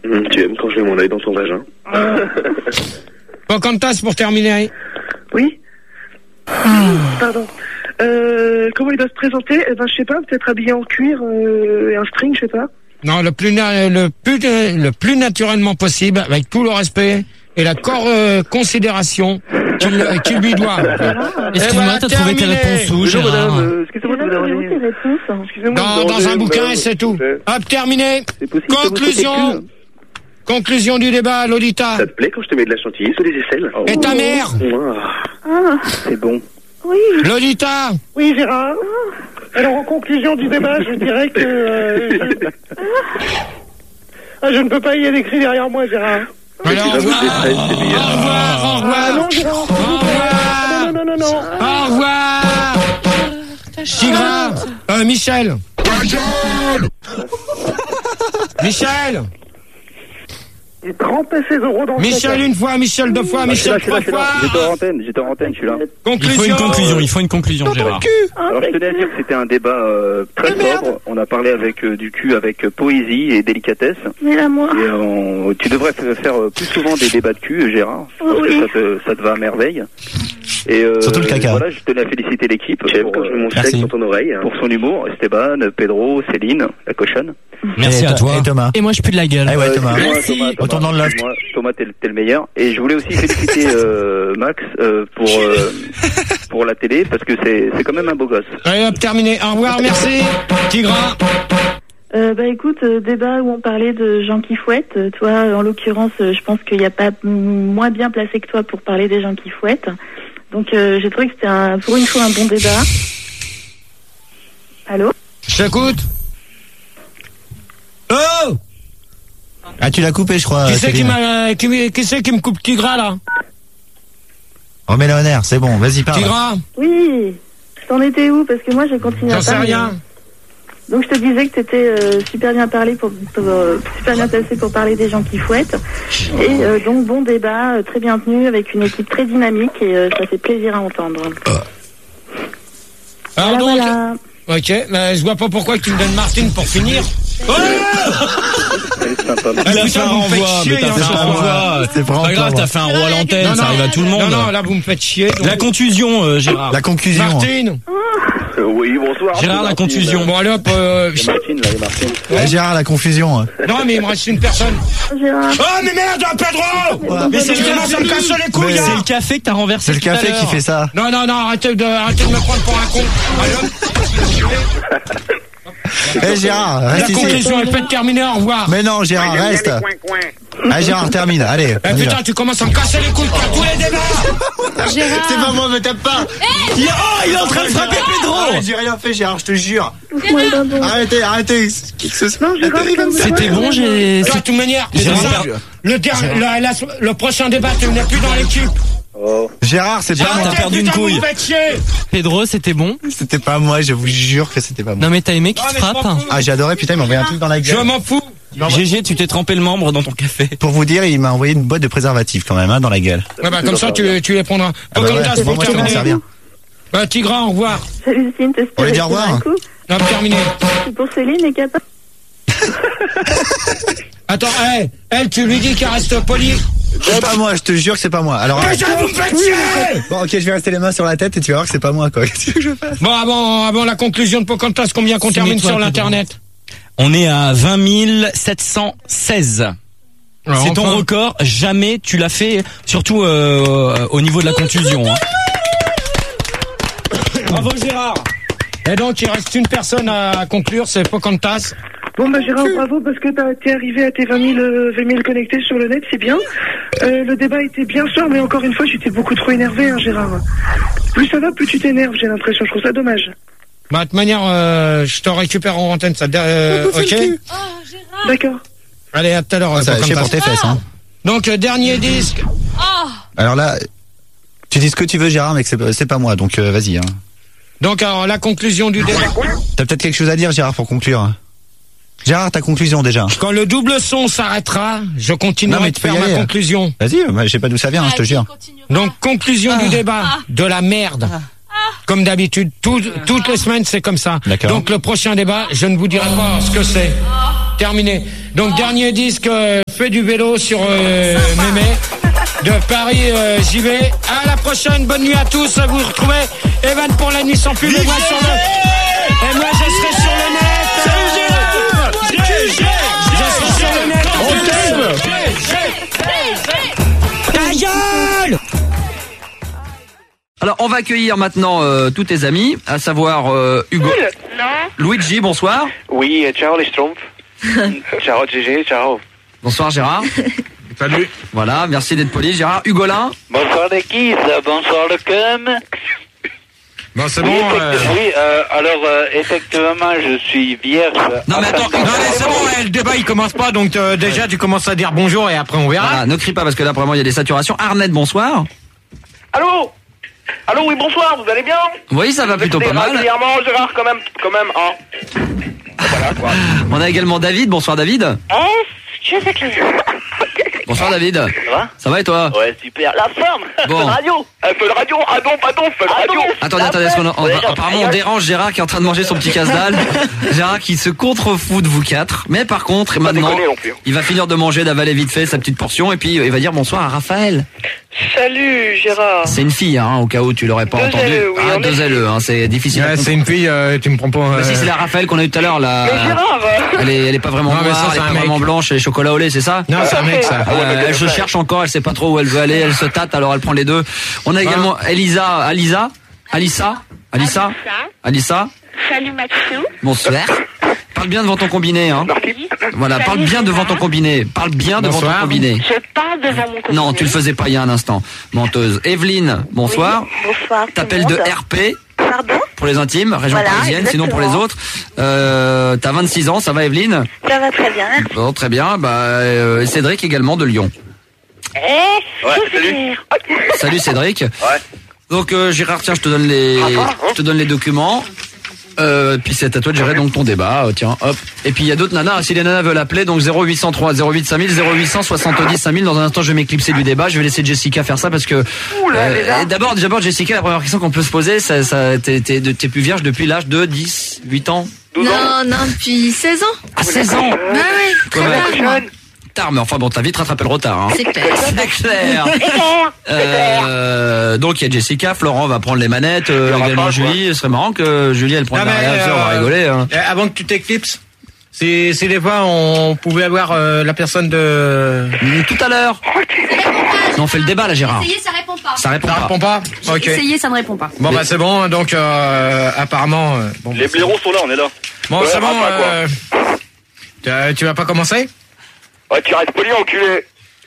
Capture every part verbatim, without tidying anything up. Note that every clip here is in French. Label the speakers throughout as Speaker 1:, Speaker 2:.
Speaker 1: Mmh, tu aimes quand je mets mon œil dans ton vagin.
Speaker 2: Pocahontas, pour terminer.
Speaker 3: Oui. Pardon. Euh, comment il doit se présenter? Eh ben, je sais pas, peut-être habillé en cuir euh, et un string, je sais pas.
Speaker 2: Non, le plus, na- le plus, le plus naturellement possible, avec tout le respect et la cor- euh, considération qu'il qu'il lui doit.
Speaker 4: Excuse-moi, t'as trouvé tes réponses où,
Speaker 3: Bonjour
Speaker 4: Gérard?
Speaker 3: madame, euh, excusez-moi de vous avoir dit. Excusez-moi de
Speaker 2: Dans,
Speaker 3: vous
Speaker 2: dans
Speaker 3: avoir
Speaker 2: un
Speaker 3: dit,
Speaker 2: bouquin,
Speaker 3: madame.
Speaker 2: c'est tout. Hop, terminé.
Speaker 1: C'est possible que vous
Speaker 2: Conclusion.
Speaker 1: soyez
Speaker 2: Conclusion du débat, Lolita.
Speaker 1: Ça te plaît quand je te mets de la chantilly sous les aisselles? Oh.
Speaker 2: Et ta mère?
Speaker 3: Ah,
Speaker 1: C'est bon.
Speaker 3: oui.
Speaker 2: Lolita.
Speaker 3: Oui, Gérard. Alors, en conclusion du débat, je dirais que... Euh, je... Ah, je ne peux pas y aller écrit derrière moi, Gérard.
Speaker 2: Alors, au revoir. Au revoir, au revoir.
Speaker 3: Ah non, Gérard.
Speaker 2: Au revoir.
Speaker 3: Non, non, non, non.
Speaker 2: Au revoir. Tigra. Euh, Michel. Michel.
Speaker 3: Il trempait ses euros dans le
Speaker 2: Michel
Speaker 3: caca.
Speaker 2: une fois, Michel deux fois, Michel trois fois.
Speaker 1: J'étais en antenne, j'étais en antenne, je suis là.
Speaker 4: Il faut une conclusion, il faut une conclusion, Gérard.
Speaker 1: Alors je tenais à dire que c'était un débat euh, très sobre. On a parlé avec euh, du cul, avec euh, poésie et délicatesse.
Speaker 3: Mais là, moi.
Speaker 1: Et euh, on- tu devrais f- faire euh, plus souvent des débats de cul, Gérard. Je pense
Speaker 3: Oui.
Speaker 1: que ça te, ça te va à merveille. Et euh,
Speaker 5: Surtout le caca.
Speaker 1: Voilà, je tenais à féliciter l'équipe
Speaker 6: J'aime
Speaker 1: pour,
Speaker 6: quand je mets mon
Speaker 1: euh,
Speaker 6: sexe
Speaker 5: merci.
Speaker 6: dans ton oreille.
Speaker 1: pour son humour. Esteban, Pedro, Céline, la cochonne.
Speaker 4: Merci
Speaker 5: Et
Speaker 4: à
Speaker 5: to-
Speaker 4: toi.
Speaker 5: Et Thomas.
Speaker 4: Et moi, je pue de la gueule.
Speaker 5: Ah ouais, Thomas.
Speaker 1: excuse-moi,
Speaker 4: Merci.
Speaker 1: Thomas, Thomas,
Speaker 5: Retourne dans le loft.
Speaker 1: excuse-moi, Thomas, t'es, le- t'es le meilleur. Et je voulais aussi féliciter euh, Max euh, pour euh, pour la télé parce que c'est c'est quand même un beau gosse.
Speaker 2: Allez hop, terminé. Au revoir, merci. Tigra.
Speaker 7: Euh, bah écoute, euh, débat où on parlait de gens qui fouettent. Euh, toi, en l'occurrence, euh, je pense qu'il n'y a pas m- moins bien placé que toi pour parler des gens qui fouettent. Donc euh, j'ai trouvé que c'était un, pour une fois un bon débat. Allô?
Speaker 2: Je t'écoute. Oh!
Speaker 5: Ah, tu l'as coupé, je crois.
Speaker 2: Qui c'est qui
Speaker 5: Céline.
Speaker 2: m'a, qui, qui c'est qui me coupe Tigra, là?
Speaker 5: Remets la honneur, c'est bon, vas-y, parle.
Speaker 2: Tigra?
Speaker 7: Oui. T'en étais où? Parce que moi j'ai continué à
Speaker 2: J'en sais
Speaker 7: parler.
Speaker 2: rien.
Speaker 7: Donc je te disais que t'étais euh, super bien parlé pour, pour, euh, super bien placé pour parler des gens qui fouettent. Et euh, donc bon débat, euh, très bien tenu, avec une équipe très dynamique et euh, ça fait plaisir à entendre.
Speaker 2: Alors
Speaker 7: Voilà,
Speaker 2: donc,
Speaker 7: voilà.
Speaker 2: ok, mais je vois pas pourquoi tu me donnes Martine pour finir. Oh
Speaker 1: Elle est sympa.
Speaker 2: Ah,
Speaker 4: Il a
Speaker 2: putain,
Speaker 4: fait un
Speaker 2: vous me faites
Speaker 4: renvoi,
Speaker 2: chier,
Speaker 4: mais t'as
Speaker 2: hein,
Speaker 4: fait
Speaker 2: ce
Speaker 4: un
Speaker 2: soir.
Speaker 4: renvoi.
Speaker 5: C'est vraiment
Speaker 4: Pas grave,
Speaker 5: pas
Speaker 4: t'as
Speaker 5: moi.
Speaker 4: fait un roi à l'antenne, ça arrive à tout le monde.
Speaker 2: Non, non, là vous me faites chier. donc-
Speaker 4: La conclusion, euh, Gérard.
Speaker 5: La conclusion.
Speaker 2: Martine.
Speaker 6: Euh, oui, bonsoir.
Speaker 4: Gérard, la
Speaker 6: c'est Martine.
Speaker 4: conclusion.
Speaker 2: Bon allez hop. Euh,
Speaker 1: Il y a Martine, là, il y a Martine.
Speaker 5: Ouais, Gérard, la confusion. hein.
Speaker 2: non mais il me reste une personne.
Speaker 7: Gérard.
Speaker 2: Oh mais merde, Pedro. Mais c'est
Speaker 4: le
Speaker 2: commence à me casser les couilles.
Speaker 5: Mais
Speaker 2: hein.
Speaker 4: C'est le café que t'as renversé.
Speaker 5: C'est le
Speaker 4: tout à
Speaker 5: café
Speaker 4: l'heure.
Speaker 5: qui fait ça.
Speaker 2: Non non non, arrêtez de, arrêtez de me prendre pour un con. Allez hop.
Speaker 5: Eh Gérard,
Speaker 2: La
Speaker 5: reste ici.
Speaker 2: conclusion est faite, terminée. Au revoir.
Speaker 5: Mais non, Gérard, reste. Ah, Gérard, termine. Allez.
Speaker 2: Eh,
Speaker 5: on y va.
Speaker 2: putain, tu commences à me casser les couilles pour tous les débats.
Speaker 8: Gérard.
Speaker 5: C'est pas moi, me tape pas.
Speaker 4: Il est- Oh, il est en train de frapper Pedro.
Speaker 5: Ah, j'ai rien fait, Gérard, je te jure.
Speaker 7: Ouais, bah bon.
Speaker 5: Arrêtez, arrêtez. Qui que ce soit.
Speaker 7: Non, Gérard, il va me
Speaker 4: C'était bon, j'ai...
Speaker 2: De toute manière,
Speaker 4: Gérard,
Speaker 2: Gérard, le, der- la- la- le prochain débat, tu n'es plus dans l'équipe.
Speaker 1: Oh.
Speaker 5: Gérard, c'est pas
Speaker 4: Gérard,
Speaker 5: moi.
Speaker 4: t'as perdu une
Speaker 2: Putain, vous
Speaker 4: couille.
Speaker 2: me faites chier.
Speaker 4: Pedro, c'était bon.
Speaker 5: C'était pas moi, je vous jure que c'était pas moi.
Speaker 4: Non mais t'as aimé qu'il
Speaker 2: Non,
Speaker 4: te
Speaker 2: mais je m'en
Speaker 4: frappe.
Speaker 2: fous.
Speaker 5: Ah, j'ai adoré, putain, il m'a envoyé un truc dans la
Speaker 2: Je
Speaker 5: gueule.
Speaker 2: m'en fous.
Speaker 4: G G, tu t'es trempé le membre dans ton café.
Speaker 5: Pour vous dire, il m'a envoyé une boîte de préservatifs quand même, hein, dans la gueule.
Speaker 2: Ouais, bah, comme ça, tu, tu les prendras.
Speaker 5: Ah bah
Speaker 2: Pocahontas,
Speaker 5: ouais,
Speaker 2: pour
Speaker 5: moi, je peux m'en
Speaker 2: terminer.
Speaker 5: servir.
Speaker 2: Bah, Tigra, au revoir.
Speaker 7: Salut Céline, t'espères
Speaker 5: On lui dit
Speaker 7: rester
Speaker 5: au revoir.
Speaker 7: d'un coup.
Speaker 2: Non, terminé.
Speaker 7: C'est pour Céline et Kappa.
Speaker 2: Attends, hey, elle, tu lui dis qu'elle reste polie.
Speaker 5: C'est pas moi, je te jure que c'est pas moi. Alors, arrête.
Speaker 2: Putain, vous me faites chier.
Speaker 5: Bon, ok, je vais rester les mains sur la tête et tu vas voir que c'est pas moi, quoi. Qu'est-ce que je fasse?
Speaker 2: Bon, avant, avant la conclusion de Pocahontas, combien qu'on termine
Speaker 4: Souviens-toi,
Speaker 2: sur
Speaker 4: Pedro.
Speaker 2: l'internet?
Speaker 4: On est à vingt mille sept cent seize.
Speaker 2: Alors,
Speaker 4: C'est ton
Speaker 2: enfin.
Speaker 4: record, jamais tu l'as fait, surtout euh, au niveau de la contusion. Hein. Bravo Gérard.
Speaker 2: Et donc, il reste une personne à conclure, c'est Pocahontas.
Speaker 3: Bon, bah, Gérard, bravo, parce que t'as, t'es arrivé à tes vingt mille, euh, vingt mille connectés sur le net, c'est bien. Euh, le débat était bien sûr, mais encore une fois, j'étais beaucoup trop énervé, hein, Gérard. Plus ça va, plus tu t'énerves, j'ai l'impression. Je trouve ça dommage.
Speaker 2: Bah, de toute manière, euh, je te récupère en antenne, ça, euh, ok?
Speaker 8: Oh, Gérard.
Speaker 3: D'accord.
Speaker 2: Allez, à tout à l'heure,
Speaker 5: Ça va chier pour
Speaker 2: Pocahontas.
Speaker 5: tes fesses, hein.
Speaker 2: Donc, euh, dernier disque.
Speaker 8: Oh.
Speaker 5: Alors là, tu dis ce que tu veux, Gérard, mais que c'est, c'est pas moi, donc euh, vas-y, hein.
Speaker 2: Donc, alors, la conclusion du débat.
Speaker 5: T'as peut-être quelque chose à dire, Gérard, pour conclure. Gérard, ta conclusion déjà.
Speaker 2: Quand le double son s'arrêtera, je continuerai
Speaker 5: Non, mais
Speaker 2: de
Speaker 5: tu peux
Speaker 2: faire
Speaker 5: y
Speaker 2: ma
Speaker 5: aller.
Speaker 2: conclusion.
Speaker 5: Vas-y, moi, je sais pas d'où ça vient, hein, je te
Speaker 8: Vas-y,
Speaker 5: jure.
Speaker 8: continuera.
Speaker 2: Donc, conclusion du débat. De la merde. Comme d'habitude, tout- toutes les semaines, c'est comme ça.
Speaker 5: D'accord.
Speaker 2: Donc, le prochain débat, je ne vous dirai pas ce que c'est. terminé. Donc dernier disque, euh, fais du vélo sur euh, Mémé. De Paris, euh, j'y vais. À la prochaine, bonne nuit à tous. Vous retrouvez Evan pour la nuit sans pub. Et moi, sur le... et moi je serai sur le net. Salut Gérard. Je serai sur le net. On t'aime. Ta gueule.
Speaker 8: Alors, on va accueillir maintenant euh, tous tes amis, à savoir euh, Hugo.
Speaker 9: Non.
Speaker 8: Luigi, bonsoir.
Speaker 6: Oui, ciao les Schtroumpfs. Ciao Gégé, ciao.
Speaker 8: Bonsoir Gérard.
Speaker 2: Salut.
Speaker 8: Voilà, merci d'être poli. Gérard, Hugolin.
Speaker 6: Bonsoir les kids, bonsoir le cum.
Speaker 2: Bon, c'est
Speaker 6: Oui,
Speaker 2: bon.
Speaker 6: effecti-
Speaker 2: Euh...
Speaker 6: oui euh, alors euh, effectivement, je suis vierge.
Speaker 8: Non mais attends,
Speaker 2: Non, mais c'est bon, euh, le débat il commence pas, donc euh, déjà tu commences à dire bonjour et après on verra.
Speaker 8: Voilà, ne crie pas parce que là, vraiment, il y a des saturations. Arnett, bonsoir.
Speaker 6: Allô Allô, oui, bonsoir, vous allez bien?
Speaker 8: Oui, ça va plutôt pas mal.
Speaker 6: Régulièrement, Gérard, quand même, quand même, hein. Voilà, quoi.
Speaker 8: On a également David. Bonsoir David.
Speaker 9: Eh, je sais que
Speaker 8: Bonsoir David.
Speaker 6: Ça va?
Speaker 8: Ça va et toi?
Speaker 6: Ouais, super. La forme.
Speaker 8: Bon.
Speaker 6: Feu radio. Euh, feu radio. Ah non, pardon, feu radio.
Speaker 8: Attendez, attendez, est-ce qu'on a- on-
Speaker 6: Ouais,
Speaker 8: apparemment on dérange Gérard qui est en train de manger son petit casse-dalle. Gérard qui se contrefout de vous quatre. Mais par contre, maintenant,
Speaker 6: déconner non plus.
Speaker 8: il va finir de manger, d'avaler vite fait sa petite portion et puis il va dire bonsoir à Raphaël.
Speaker 9: Salut Gérard.
Speaker 8: C'est une fille, hein, au cas où tu l'aurais pas
Speaker 9: Deux
Speaker 8: entendu.
Speaker 9: L E, oui,
Speaker 8: ah,
Speaker 9: en
Speaker 8: deux
Speaker 9: effet.
Speaker 8: L E, hein, c'est difficile à
Speaker 2: Ouais, c'est
Speaker 8: comprendre.
Speaker 2: une fille, euh, tu me prends pas. Euh...
Speaker 8: Bah, si c'est la Raphaël qu'on a eu tout à l'heure, là.
Speaker 9: Mais Gérard euh,
Speaker 8: Elle est, elle est pas vraiment
Speaker 2: Non, mais ça,
Speaker 8: noire,
Speaker 2: c'est
Speaker 8: elle est
Speaker 2: un
Speaker 8: pas
Speaker 2: mec.
Speaker 8: vraiment blanche, elle est chocolat au lait, c'est ça?
Speaker 2: Non, c'est un mec ça.
Speaker 8: Euh, elle se cherche encore, elle sait pas trop où elle veut aller, elle se tâte, alors elle prend les deux. On a également Elisa, Alisa, Alissa, Alissa, Alissa.
Speaker 9: Salut Maxou.
Speaker 8: Bonsoir. Parle bien devant ton combiné, hein. Voilà, parle bien devant ton combiné. Parle bien devant ton
Speaker 2: Bonsoir.
Speaker 8: combiné.
Speaker 9: Je parle devant mon combiné.
Speaker 8: Non, tu le faisais pas il y a un instant. Menteuse. Evelyne, bonsoir.
Speaker 9: Oui, bonsoir.
Speaker 8: T'appelles
Speaker 9: tout
Speaker 8: de
Speaker 9: le monde.
Speaker 8: R P
Speaker 9: Pardon?
Speaker 8: pour les intimes, région
Speaker 9: Voilà,
Speaker 8: parisienne, sinon pour les
Speaker 9: exactement.
Speaker 8: autres. Euh, t'as vingt-six ans, ça va Evelyne?
Speaker 9: Ça va très bien.
Speaker 8: Bon, très bien. Bah, euh, Cédric également de Lyon.
Speaker 9: Eh,
Speaker 6: Ouais,
Speaker 9: je sais
Speaker 6: salut.
Speaker 9: faire.
Speaker 8: Salut Cédric.
Speaker 6: Ouais.
Speaker 8: Donc euh, Gérard, tiens, je te donne les, je te donne les documents. Euh, puis c'est à toi de gérer donc ton débat. Euh, tiens, hop. Et puis il y a d'autres nanas. Si les nanas veulent appeler, donc zéro huit cent trois zéro huit cinq mille zéro huit cent soixante-dix cinq mille. Dans un instant, je vais m'éclipser du débat. Je vais laisser Jessica faire ça parce que. Euh, d'abord, d'abord Jessica, la première question qu'on peut se poser, ça, ça, t'es, t'es, t'es plus vierge depuis l'âge de dix, huit ans.
Speaker 6: douze ans.
Speaker 10: Non, non, depuis seize ans.
Speaker 8: À seize ans.
Speaker 10: Bah ouais, très
Speaker 8: Ouais.
Speaker 10: tard, moi.
Speaker 8: Tard, mais enfin bon, t'as vite rattrapé le retard. Hein.
Speaker 10: C'est clair.
Speaker 8: C'est clair. Euh, donc il y a Jessica, Florent va prendre les manettes, euh,
Speaker 6: Il y aura
Speaker 8: également
Speaker 6: pas, quoi.
Speaker 8: Julie. Ce serait marrant que Julie elle prenne
Speaker 2: Non,
Speaker 8: la
Speaker 2: mais,
Speaker 8: réaction, on va
Speaker 2: euh,
Speaker 8: rigoler. Hein.
Speaker 2: Euh, avant que tu t'éclipses, si, si des fois on pouvait avoir euh, la personne de...
Speaker 8: Tout à l'heure. Non, on fait le débat là, Gérard.
Speaker 10: Essayez, ça répond pas.
Speaker 8: Ça répond
Speaker 2: Ça
Speaker 8: pas.
Speaker 2: répond pas? Ok.
Speaker 10: Essayez, ça ne répond pas.
Speaker 2: Bon bah c'est bon, donc euh, apparemment... euh, bon,
Speaker 6: Les
Speaker 2: bah, c'est
Speaker 6: blaireaux sont là, on est là.
Speaker 2: bon,
Speaker 6: Ouais,
Speaker 2: c'est bon,
Speaker 6: enfin, quoi.
Speaker 2: euh, tu- tu vas pas commencer?
Speaker 6: Ouais, tu restes poli, enculé.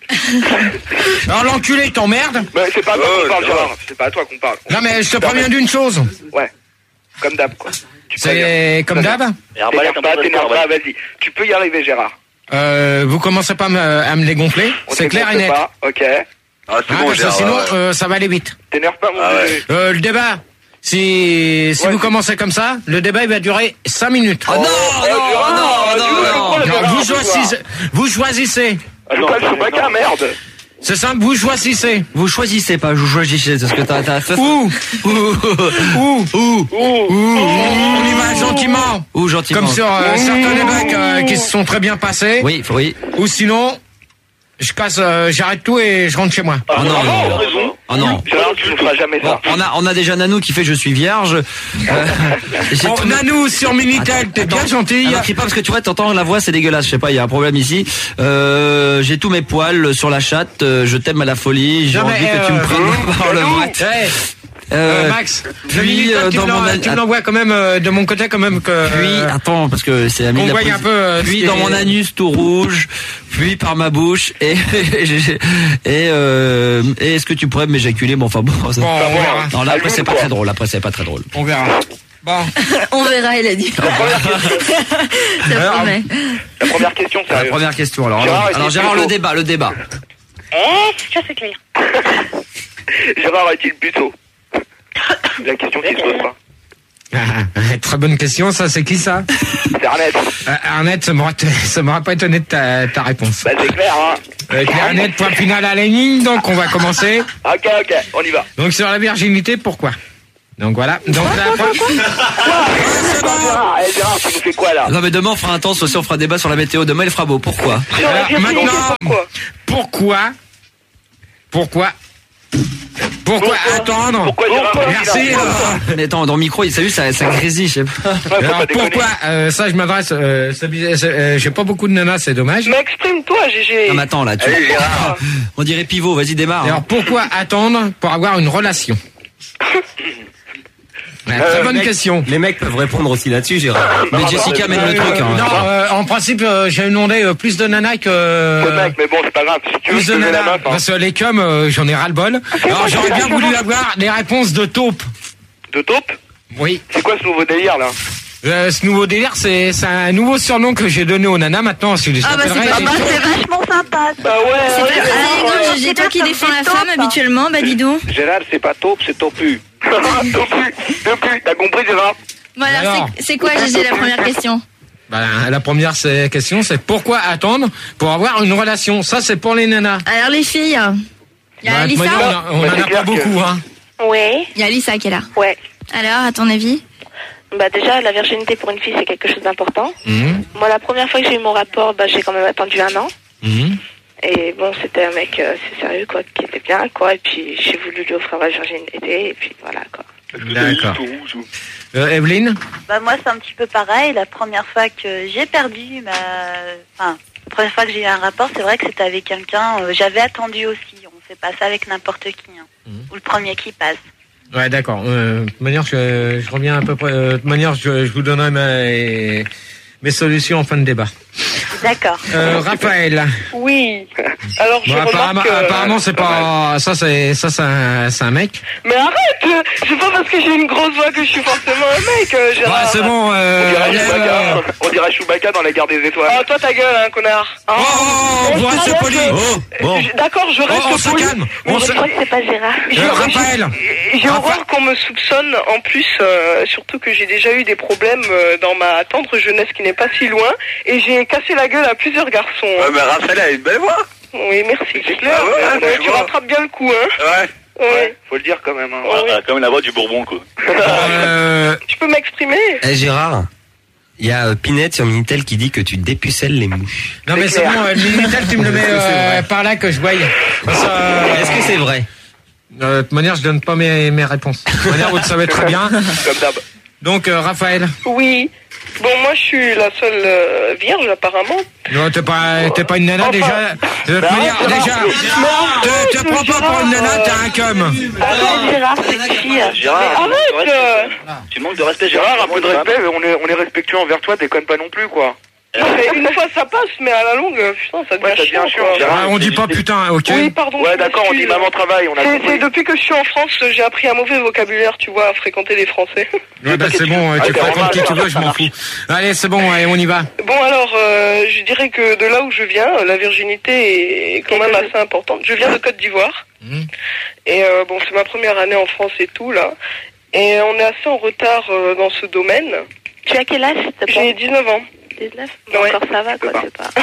Speaker 2: Alors l'enculé il t'emmerde?
Speaker 6: Mais c'est pas à toi qu'on parle, Gérard. C'est pas à toi qu'on parle.
Speaker 2: Non mais je te préviens d'une chose.
Speaker 6: Ouais. Comme d'hab, quoi. Tu peux y arriver.
Speaker 2: C'est comme d'hab.
Speaker 6: T'énerve pas, t'énerve pas, vas-y. Tu peux y arriver, Gérard.
Speaker 2: Euh, vous commencez pas à me, à me les gonfler,
Speaker 6: On
Speaker 2: c'est clair et net.
Speaker 6: pas, ok.
Speaker 1: Ah, c'est
Speaker 2: Hein,
Speaker 1: bon,
Speaker 2: parce que
Speaker 1: Gérard.
Speaker 2: sinon,
Speaker 1: ouais.
Speaker 2: euh, ça va aller vite.
Speaker 6: T'énerve pas, mon
Speaker 1: Ah ouais.
Speaker 6: bébé.
Speaker 2: Euh, le débat, si, si
Speaker 6: Ouais.
Speaker 2: vous commencez comme ça, le débat il va durer cinq minutes.
Speaker 8: Oh non,
Speaker 6: Oh,
Speaker 8: non,
Speaker 6: Gérard,
Speaker 8: non,
Speaker 6: tu
Speaker 8: non,
Speaker 6: veux
Speaker 8: non.
Speaker 6: quoi,
Speaker 2: Alors,
Speaker 6: Gérard,
Speaker 2: vous
Speaker 6: ce soir
Speaker 2: choisissez, vous choisissez.
Speaker 6: Ah, je parle Chewbacca, merde.
Speaker 2: C'est simple, vous choisissez.
Speaker 8: Vous choisissez pas, vous choisissez, c'est ce que t'as, t'as fait.
Speaker 2: Ou,
Speaker 8: Ou,
Speaker 2: ou,
Speaker 8: ou,
Speaker 2: ou, on y va gentiment.
Speaker 8: ou gentiment.
Speaker 2: Comme sur euh, certains débats euh, qui se sont très bien passés.
Speaker 8: Oui, oui.
Speaker 2: Ou sinon, je casse, euh, j'arrête tout et je rentre chez moi.
Speaker 8: Oh non,
Speaker 6: Ah,
Speaker 8: non.
Speaker 6: t'as raison.
Speaker 8: Oh non.
Speaker 6: Gérard, tu ne feras jamais
Speaker 8: Bon,
Speaker 6: ça.
Speaker 8: on a, on a déjà Nanou qui fait je suis vierge. Euh, j'ai
Speaker 2: Bon,
Speaker 8: tout-
Speaker 2: Nanou sur Minitel, t'es bien gentille.
Speaker 8: Alors, crie pas parce que tu vois, t'entends la voix, c'est dégueulasse. Je sais pas, il y a un problème ici. Euh, j'ai tous mes poils sur la chatte. euh, je t'aime à la folie. J'ai
Speaker 2: Non, mais,
Speaker 8: envie que tu me
Speaker 2: euh,
Speaker 8: prennes par le bras.
Speaker 2: Hey,
Speaker 8: Euh,
Speaker 2: euh, Max, le
Speaker 8: puis
Speaker 2: Minitel,
Speaker 8: euh,
Speaker 2: tu
Speaker 8: dans
Speaker 2: me
Speaker 8: mon
Speaker 2: l'en-
Speaker 8: an-
Speaker 2: tu me l'envoies quand même euh, de mon côté quand même que.
Speaker 8: puis
Speaker 2: euh,
Speaker 8: attends parce que c'est ami
Speaker 2: qu'on
Speaker 8: de la
Speaker 2: voie
Speaker 8: prise.
Speaker 2: un peu. euh,
Speaker 8: Puis
Speaker 2: ce qui
Speaker 8: dans
Speaker 2: est-
Speaker 8: mon anus tout rouge, puis par ma bouche et et euh, et est-ce que tu pourrais m'éjaculer? Bon enfin bon. ça-
Speaker 2: Bon, on verra.
Speaker 8: Non là après c'est pas très drôle. Après c'est pas très drôle.
Speaker 2: On verra. Bon.
Speaker 10: On verra, il a dit.
Speaker 6: La première question.
Speaker 10: Ça promet.
Speaker 6: La première question,
Speaker 8: La
Speaker 6: sérieux.
Speaker 8: première question alors.
Speaker 6: Gérard,
Speaker 8: Alors,
Speaker 6: est-il
Speaker 8: alors Gérard
Speaker 6: plutôt-
Speaker 8: le débat, le débat.
Speaker 9: Eh, je sais clair.
Speaker 6: Gérard est-il plutôt? La question qui se pose pas.
Speaker 2: Ah, très bonne question, ça, c'est qui ça?
Speaker 6: C'est Arnett.
Speaker 2: Euh, Arnett, ça m'aura, ça m'aura pas étonné de ta, ta réponse.
Speaker 6: Bah, c'est clair, hein.
Speaker 2: Euh, Claire Arnett, point final à la ligne, donc on va commencer.
Speaker 6: Ok, ok, on y va.
Speaker 2: Donc sur la virginité, pourquoi? Donc voilà. Donc la
Speaker 6: Gérard, eh, Gérard, tu nous fais quoi là?
Speaker 8: Non mais demain on fera intense aussi, on fera débat sur la météo. Demain il fera beau. Pourquoi?
Speaker 2: Alors, maintenant, pourquoi pourquoi Pourquoi attendre?
Speaker 6: Pourquoi Gérard?
Speaker 2: Merci.
Speaker 8: euh, Mais attends, dans le micro, il s'est vu, ça, ça grésille, je sais pas.
Speaker 2: Alors pourquoi euh, ça je m'adresse euh, c'est bizarre, c'est, euh, j'ai pas beaucoup de nanas, c'est dommage.
Speaker 11: Mais exprime-toi, G G.
Speaker 8: Non mais attends là, tu
Speaker 6: Allez, Gérard.
Speaker 8: on dirait pivot, vas-y démarre.
Speaker 2: Alors pourquoi attendre pour avoir une relation? Ouais, très
Speaker 12: Euh,
Speaker 2: bonne
Speaker 12: mec,
Speaker 2: question.
Speaker 12: Les mecs peuvent répondre aussi là-dessus, Gérard.
Speaker 8: Mais Jessica mène le
Speaker 2: Euh,
Speaker 8: truc. Hein.
Speaker 2: non, euh, en principe, euh, j'ai demandé euh, plus de nanas que.
Speaker 6: Le mec, mais bon, c'est pas grave. Si tu veux,
Speaker 2: Plus
Speaker 6: je
Speaker 2: de
Speaker 6: te mets la
Speaker 2: nanas.
Speaker 6: main. hein.
Speaker 2: Parce que les cums, euh, j'en ai ras le bol. Alors j'aurais bien voulu avoir des réponses de taupe.
Speaker 6: De taupe?
Speaker 2: Oui.
Speaker 6: C'est quoi ce nouveau délire là?
Speaker 2: Euh, ce nouveau délire, c'est, c'est un nouveau surnom que j'ai donné aux nanas maintenant. Si je les
Speaker 10: Ah bah c'est
Speaker 2: appellerais
Speaker 10: pas
Speaker 2: les
Speaker 10: mal,
Speaker 2: taupes.
Speaker 10: c'est vachement sympa.
Speaker 6: Bah ouais.
Speaker 10: C'est
Speaker 6: ouais,
Speaker 10: très
Speaker 6: ouais,
Speaker 10: rigolo,
Speaker 6: ouais.
Speaker 10: Gégé, toi qui défends la femme habituellement, bah dis donc.
Speaker 6: Gérard, c'est pas taupe, c'est topu. Topu, topu. T'as compris, Gérard?
Speaker 10: Voilà,
Speaker 2: Alors.
Speaker 10: c'est- c'est quoi Gégé la première question?
Speaker 2: Bah, la première c'est- question, c'est pourquoi attendre pour avoir une relation? Ça, c'est pour les nanas.
Speaker 10: Alors les filles, il y a
Speaker 2: Bah,
Speaker 10: Alissa.
Speaker 2: de toute manière, on, on
Speaker 6: Bah,
Speaker 2: en
Speaker 6: c'est
Speaker 2: a
Speaker 6: clair
Speaker 2: pas beaucoup,
Speaker 6: que-
Speaker 2: hein.
Speaker 9: Oui.
Speaker 10: Il y a Alissa qui est là.
Speaker 9: Ouais.
Speaker 10: Alors, à ton avis?
Speaker 9: Bah déjà, la virginité pour une fille, c'est quelque chose d'important.
Speaker 2: Mhm.
Speaker 9: Moi, la première fois que j'ai eu mon rapport, bah j'ai quand même attendu un an.
Speaker 2: Mhm.
Speaker 9: Et bon, c'était un mec euh, c'est sérieux, quoi, qui était bien, quoi. Et puis, j'ai voulu lui offrir ma virginité, et puis voilà, quoi.
Speaker 2: D'accord. Euh, Evelyne?
Speaker 13: Bah moi c'est un petit peu pareil. La première fois que j'ai perdu ma, enfin la première fois que j'ai eu un rapport, c'est vrai que c'était avec quelqu'un. euh, J'avais attendu aussi. On fait pas ça avec n'importe qui. Hein.
Speaker 2: Mhm.
Speaker 13: Ou le premier qui passe.
Speaker 2: Ouais, d'accord. Euh, de toute manière, je, je reviens à peu près. Euh, de toute manière, je, je vous donnerai mes, mes solutions en fin de débat.
Speaker 13: D'accord.
Speaker 2: Euh, Raphaël.
Speaker 11: Oui. Alors je
Speaker 2: Bon, apparemment,
Speaker 11: remarque que...
Speaker 2: apparemment, c'est pas ça, c'est ça, c'est un, c'est un mec.
Speaker 11: Mais arrête. C'est pas parce que j'ai une grosse voix que je suis forcément un mec, euh, Gérard.
Speaker 2: Ouais, c'est bon.
Speaker 6: On
Speaker 2: Euh,
Speaker 6: dirait
Speaker 2: euh,
Speaker 6: Chewbacca. On dirait Chewbacca dans la guerre des étoiles.
Speaker 11: Ah, toi ta gueule, hein, connard. Hein
Speaker 2: Oh, oh,
Speaker 11: Mais
Speaker 2: oh,
Speaker 11: je
Speaker 2: c'est
Speaker 11: reste-
Speaker 2: poli.
Speaker 12: Oh, bon.
Speaker 11: Je- D'accord, je
Speaker 2: Oh,
Speaker 11: reste
Speaker 2: on se
Speaker 11: poli.
Speaker 2: calme.
Speaker 11: Mais
Speaker 2: On
Speaker 11: je
Speaker 2: se.
Speaker 11: crois
Speaker 9: Je crois que c'est pas Gérard.
Speaker 11: Je-
Speaker 2: Euh,
Speaker 11: je-
Speaker 2: Raphaël.
Speaker 11: J'ai
Speaker 2: Raphaël.
Speaker 11: horreur qu'on me soupçonne, en plus, euh, surtout que j'ai déjà eu des problèmes euh, dans ma tendre jeunesse qui n'est pas si loin, et j'ai cassé la gueule à plusieurs garçons.
Speaker 6: Ouais, mais Raphaël a une belle voix.
Speaker 11: Oui, merci.
Speaker 6: C'est clair, ouais,
Speaker 11: Ouais,
Speaker 6: ouais, je
Speaker 11: tu
Speaker 6: vois.
Speaker 11: rattrapes bien le coup, hein.
Speaker 6: Ouais.
Speaker 11: Ouais.
Speaker 6: Ouais, faut le dire quand même. Hein.
Speaker 11: Ouais.
Speaker 6: Elle a quand même la voix du Bourbon, quoi.
Speaker 2: Euh,
Speaker 11: Tu peux m'exprimer?
Speaker 12: Eh Gérard, il y a euh, Pinette sur Minitel qui dit que tu dépucelles les mouches.
Speaker 2: non mais c'est
Speaker 6: clair.
Speaker 2: bon. Euh, le Minitel, tu me le mets euh, par là que je voie. Parce que, euh,
Speaker 12: Est-ce que c'est vrai?
Speaker 2: euh, de toute manière, je donne pas mes, mes réponses. De toute manière, vous le savez très bien.
Speaker 6: Comme d'hab.
Speaker 2: Donc, euh, Raphaël.
Speaker 11: Oui. Bon, moi, je suis la seule euh, vierge, apparemment.
Speaker 2: Non, t'es pas, t'es pas une nana
Speaker 11: Enfin,
Speaker 2: déjà. De toute manière,
Speaker 11: arrête,
Speaker 2: déjà,
Speaker 11: Gérard.
Speaker 2: te, te prends pas pour une nana, t'es un cum.
Speaker 9: Arrête, Gérard, c'est une fille.
Speaker 6: Gérard,
Speaker 11: Mais arrête euh,
Speaker 6: tu manques de respect, Gérard. Un peu de respect, mais on est, on est respectueux envers toi, déconne pas non plus, quoi.
Speaker 11: non, mais une fois ça passe, mais à la longue, putain, ça devient
Speaker 6: Ouais, ça devient
Speaker 11: chiant,
Speaker 6: chiant,
Speaker 11: quoi.
Speaker 6: Gérard.
Speaker 2: Ah, on dit pas putain, ok.
Speaker 11: Oui, pardon.
Speaker 6: Ouais,
Speaker 11: je
Speaker 6: d'accord, on dit
Speaker 11: m'excuse.
Speaker 6: maman travail, on a
Speaker 11: C'est-
Speaker 6: compris.
Speaker 11: C'est depuis que je suis en France, j'ai appris un mauvais vocabulaire, tu vois, à fréquenter les Français.
Speaker 2: Ouais, bah, c'est bon, euh, tu
Speaker 6: Ah,
Speaker 2: fréquentes
Speaker 6: normal,
Speaker 2: qui tu
Speaker 6: ça
Speaker 2: veux, je m'en
Speaker 6: marche.
Speaker 2: fous. Allez, c'est bon, allez, on y va.
Speaker 11: Bon, alors, euh, je dirais que de là où je viens, la virginité est quand même assez importante. Je viens de Côte d'Ivoire.
Speaker 2: Mmh.
Speaker 11: Et euh, bon, c'est ma première année en France et tout, là. Et on est assez en retard euh, dans ce domaine.
Speaker 9: Tu as quel âge, s'il te plaît?
Speaker 11: J'ai dix-neuf ans.
Speaker 9: dix-neuf? Bon,
Speaker 11: Ouais.
Speaker 9: encore ça va, quoi, c'est pas...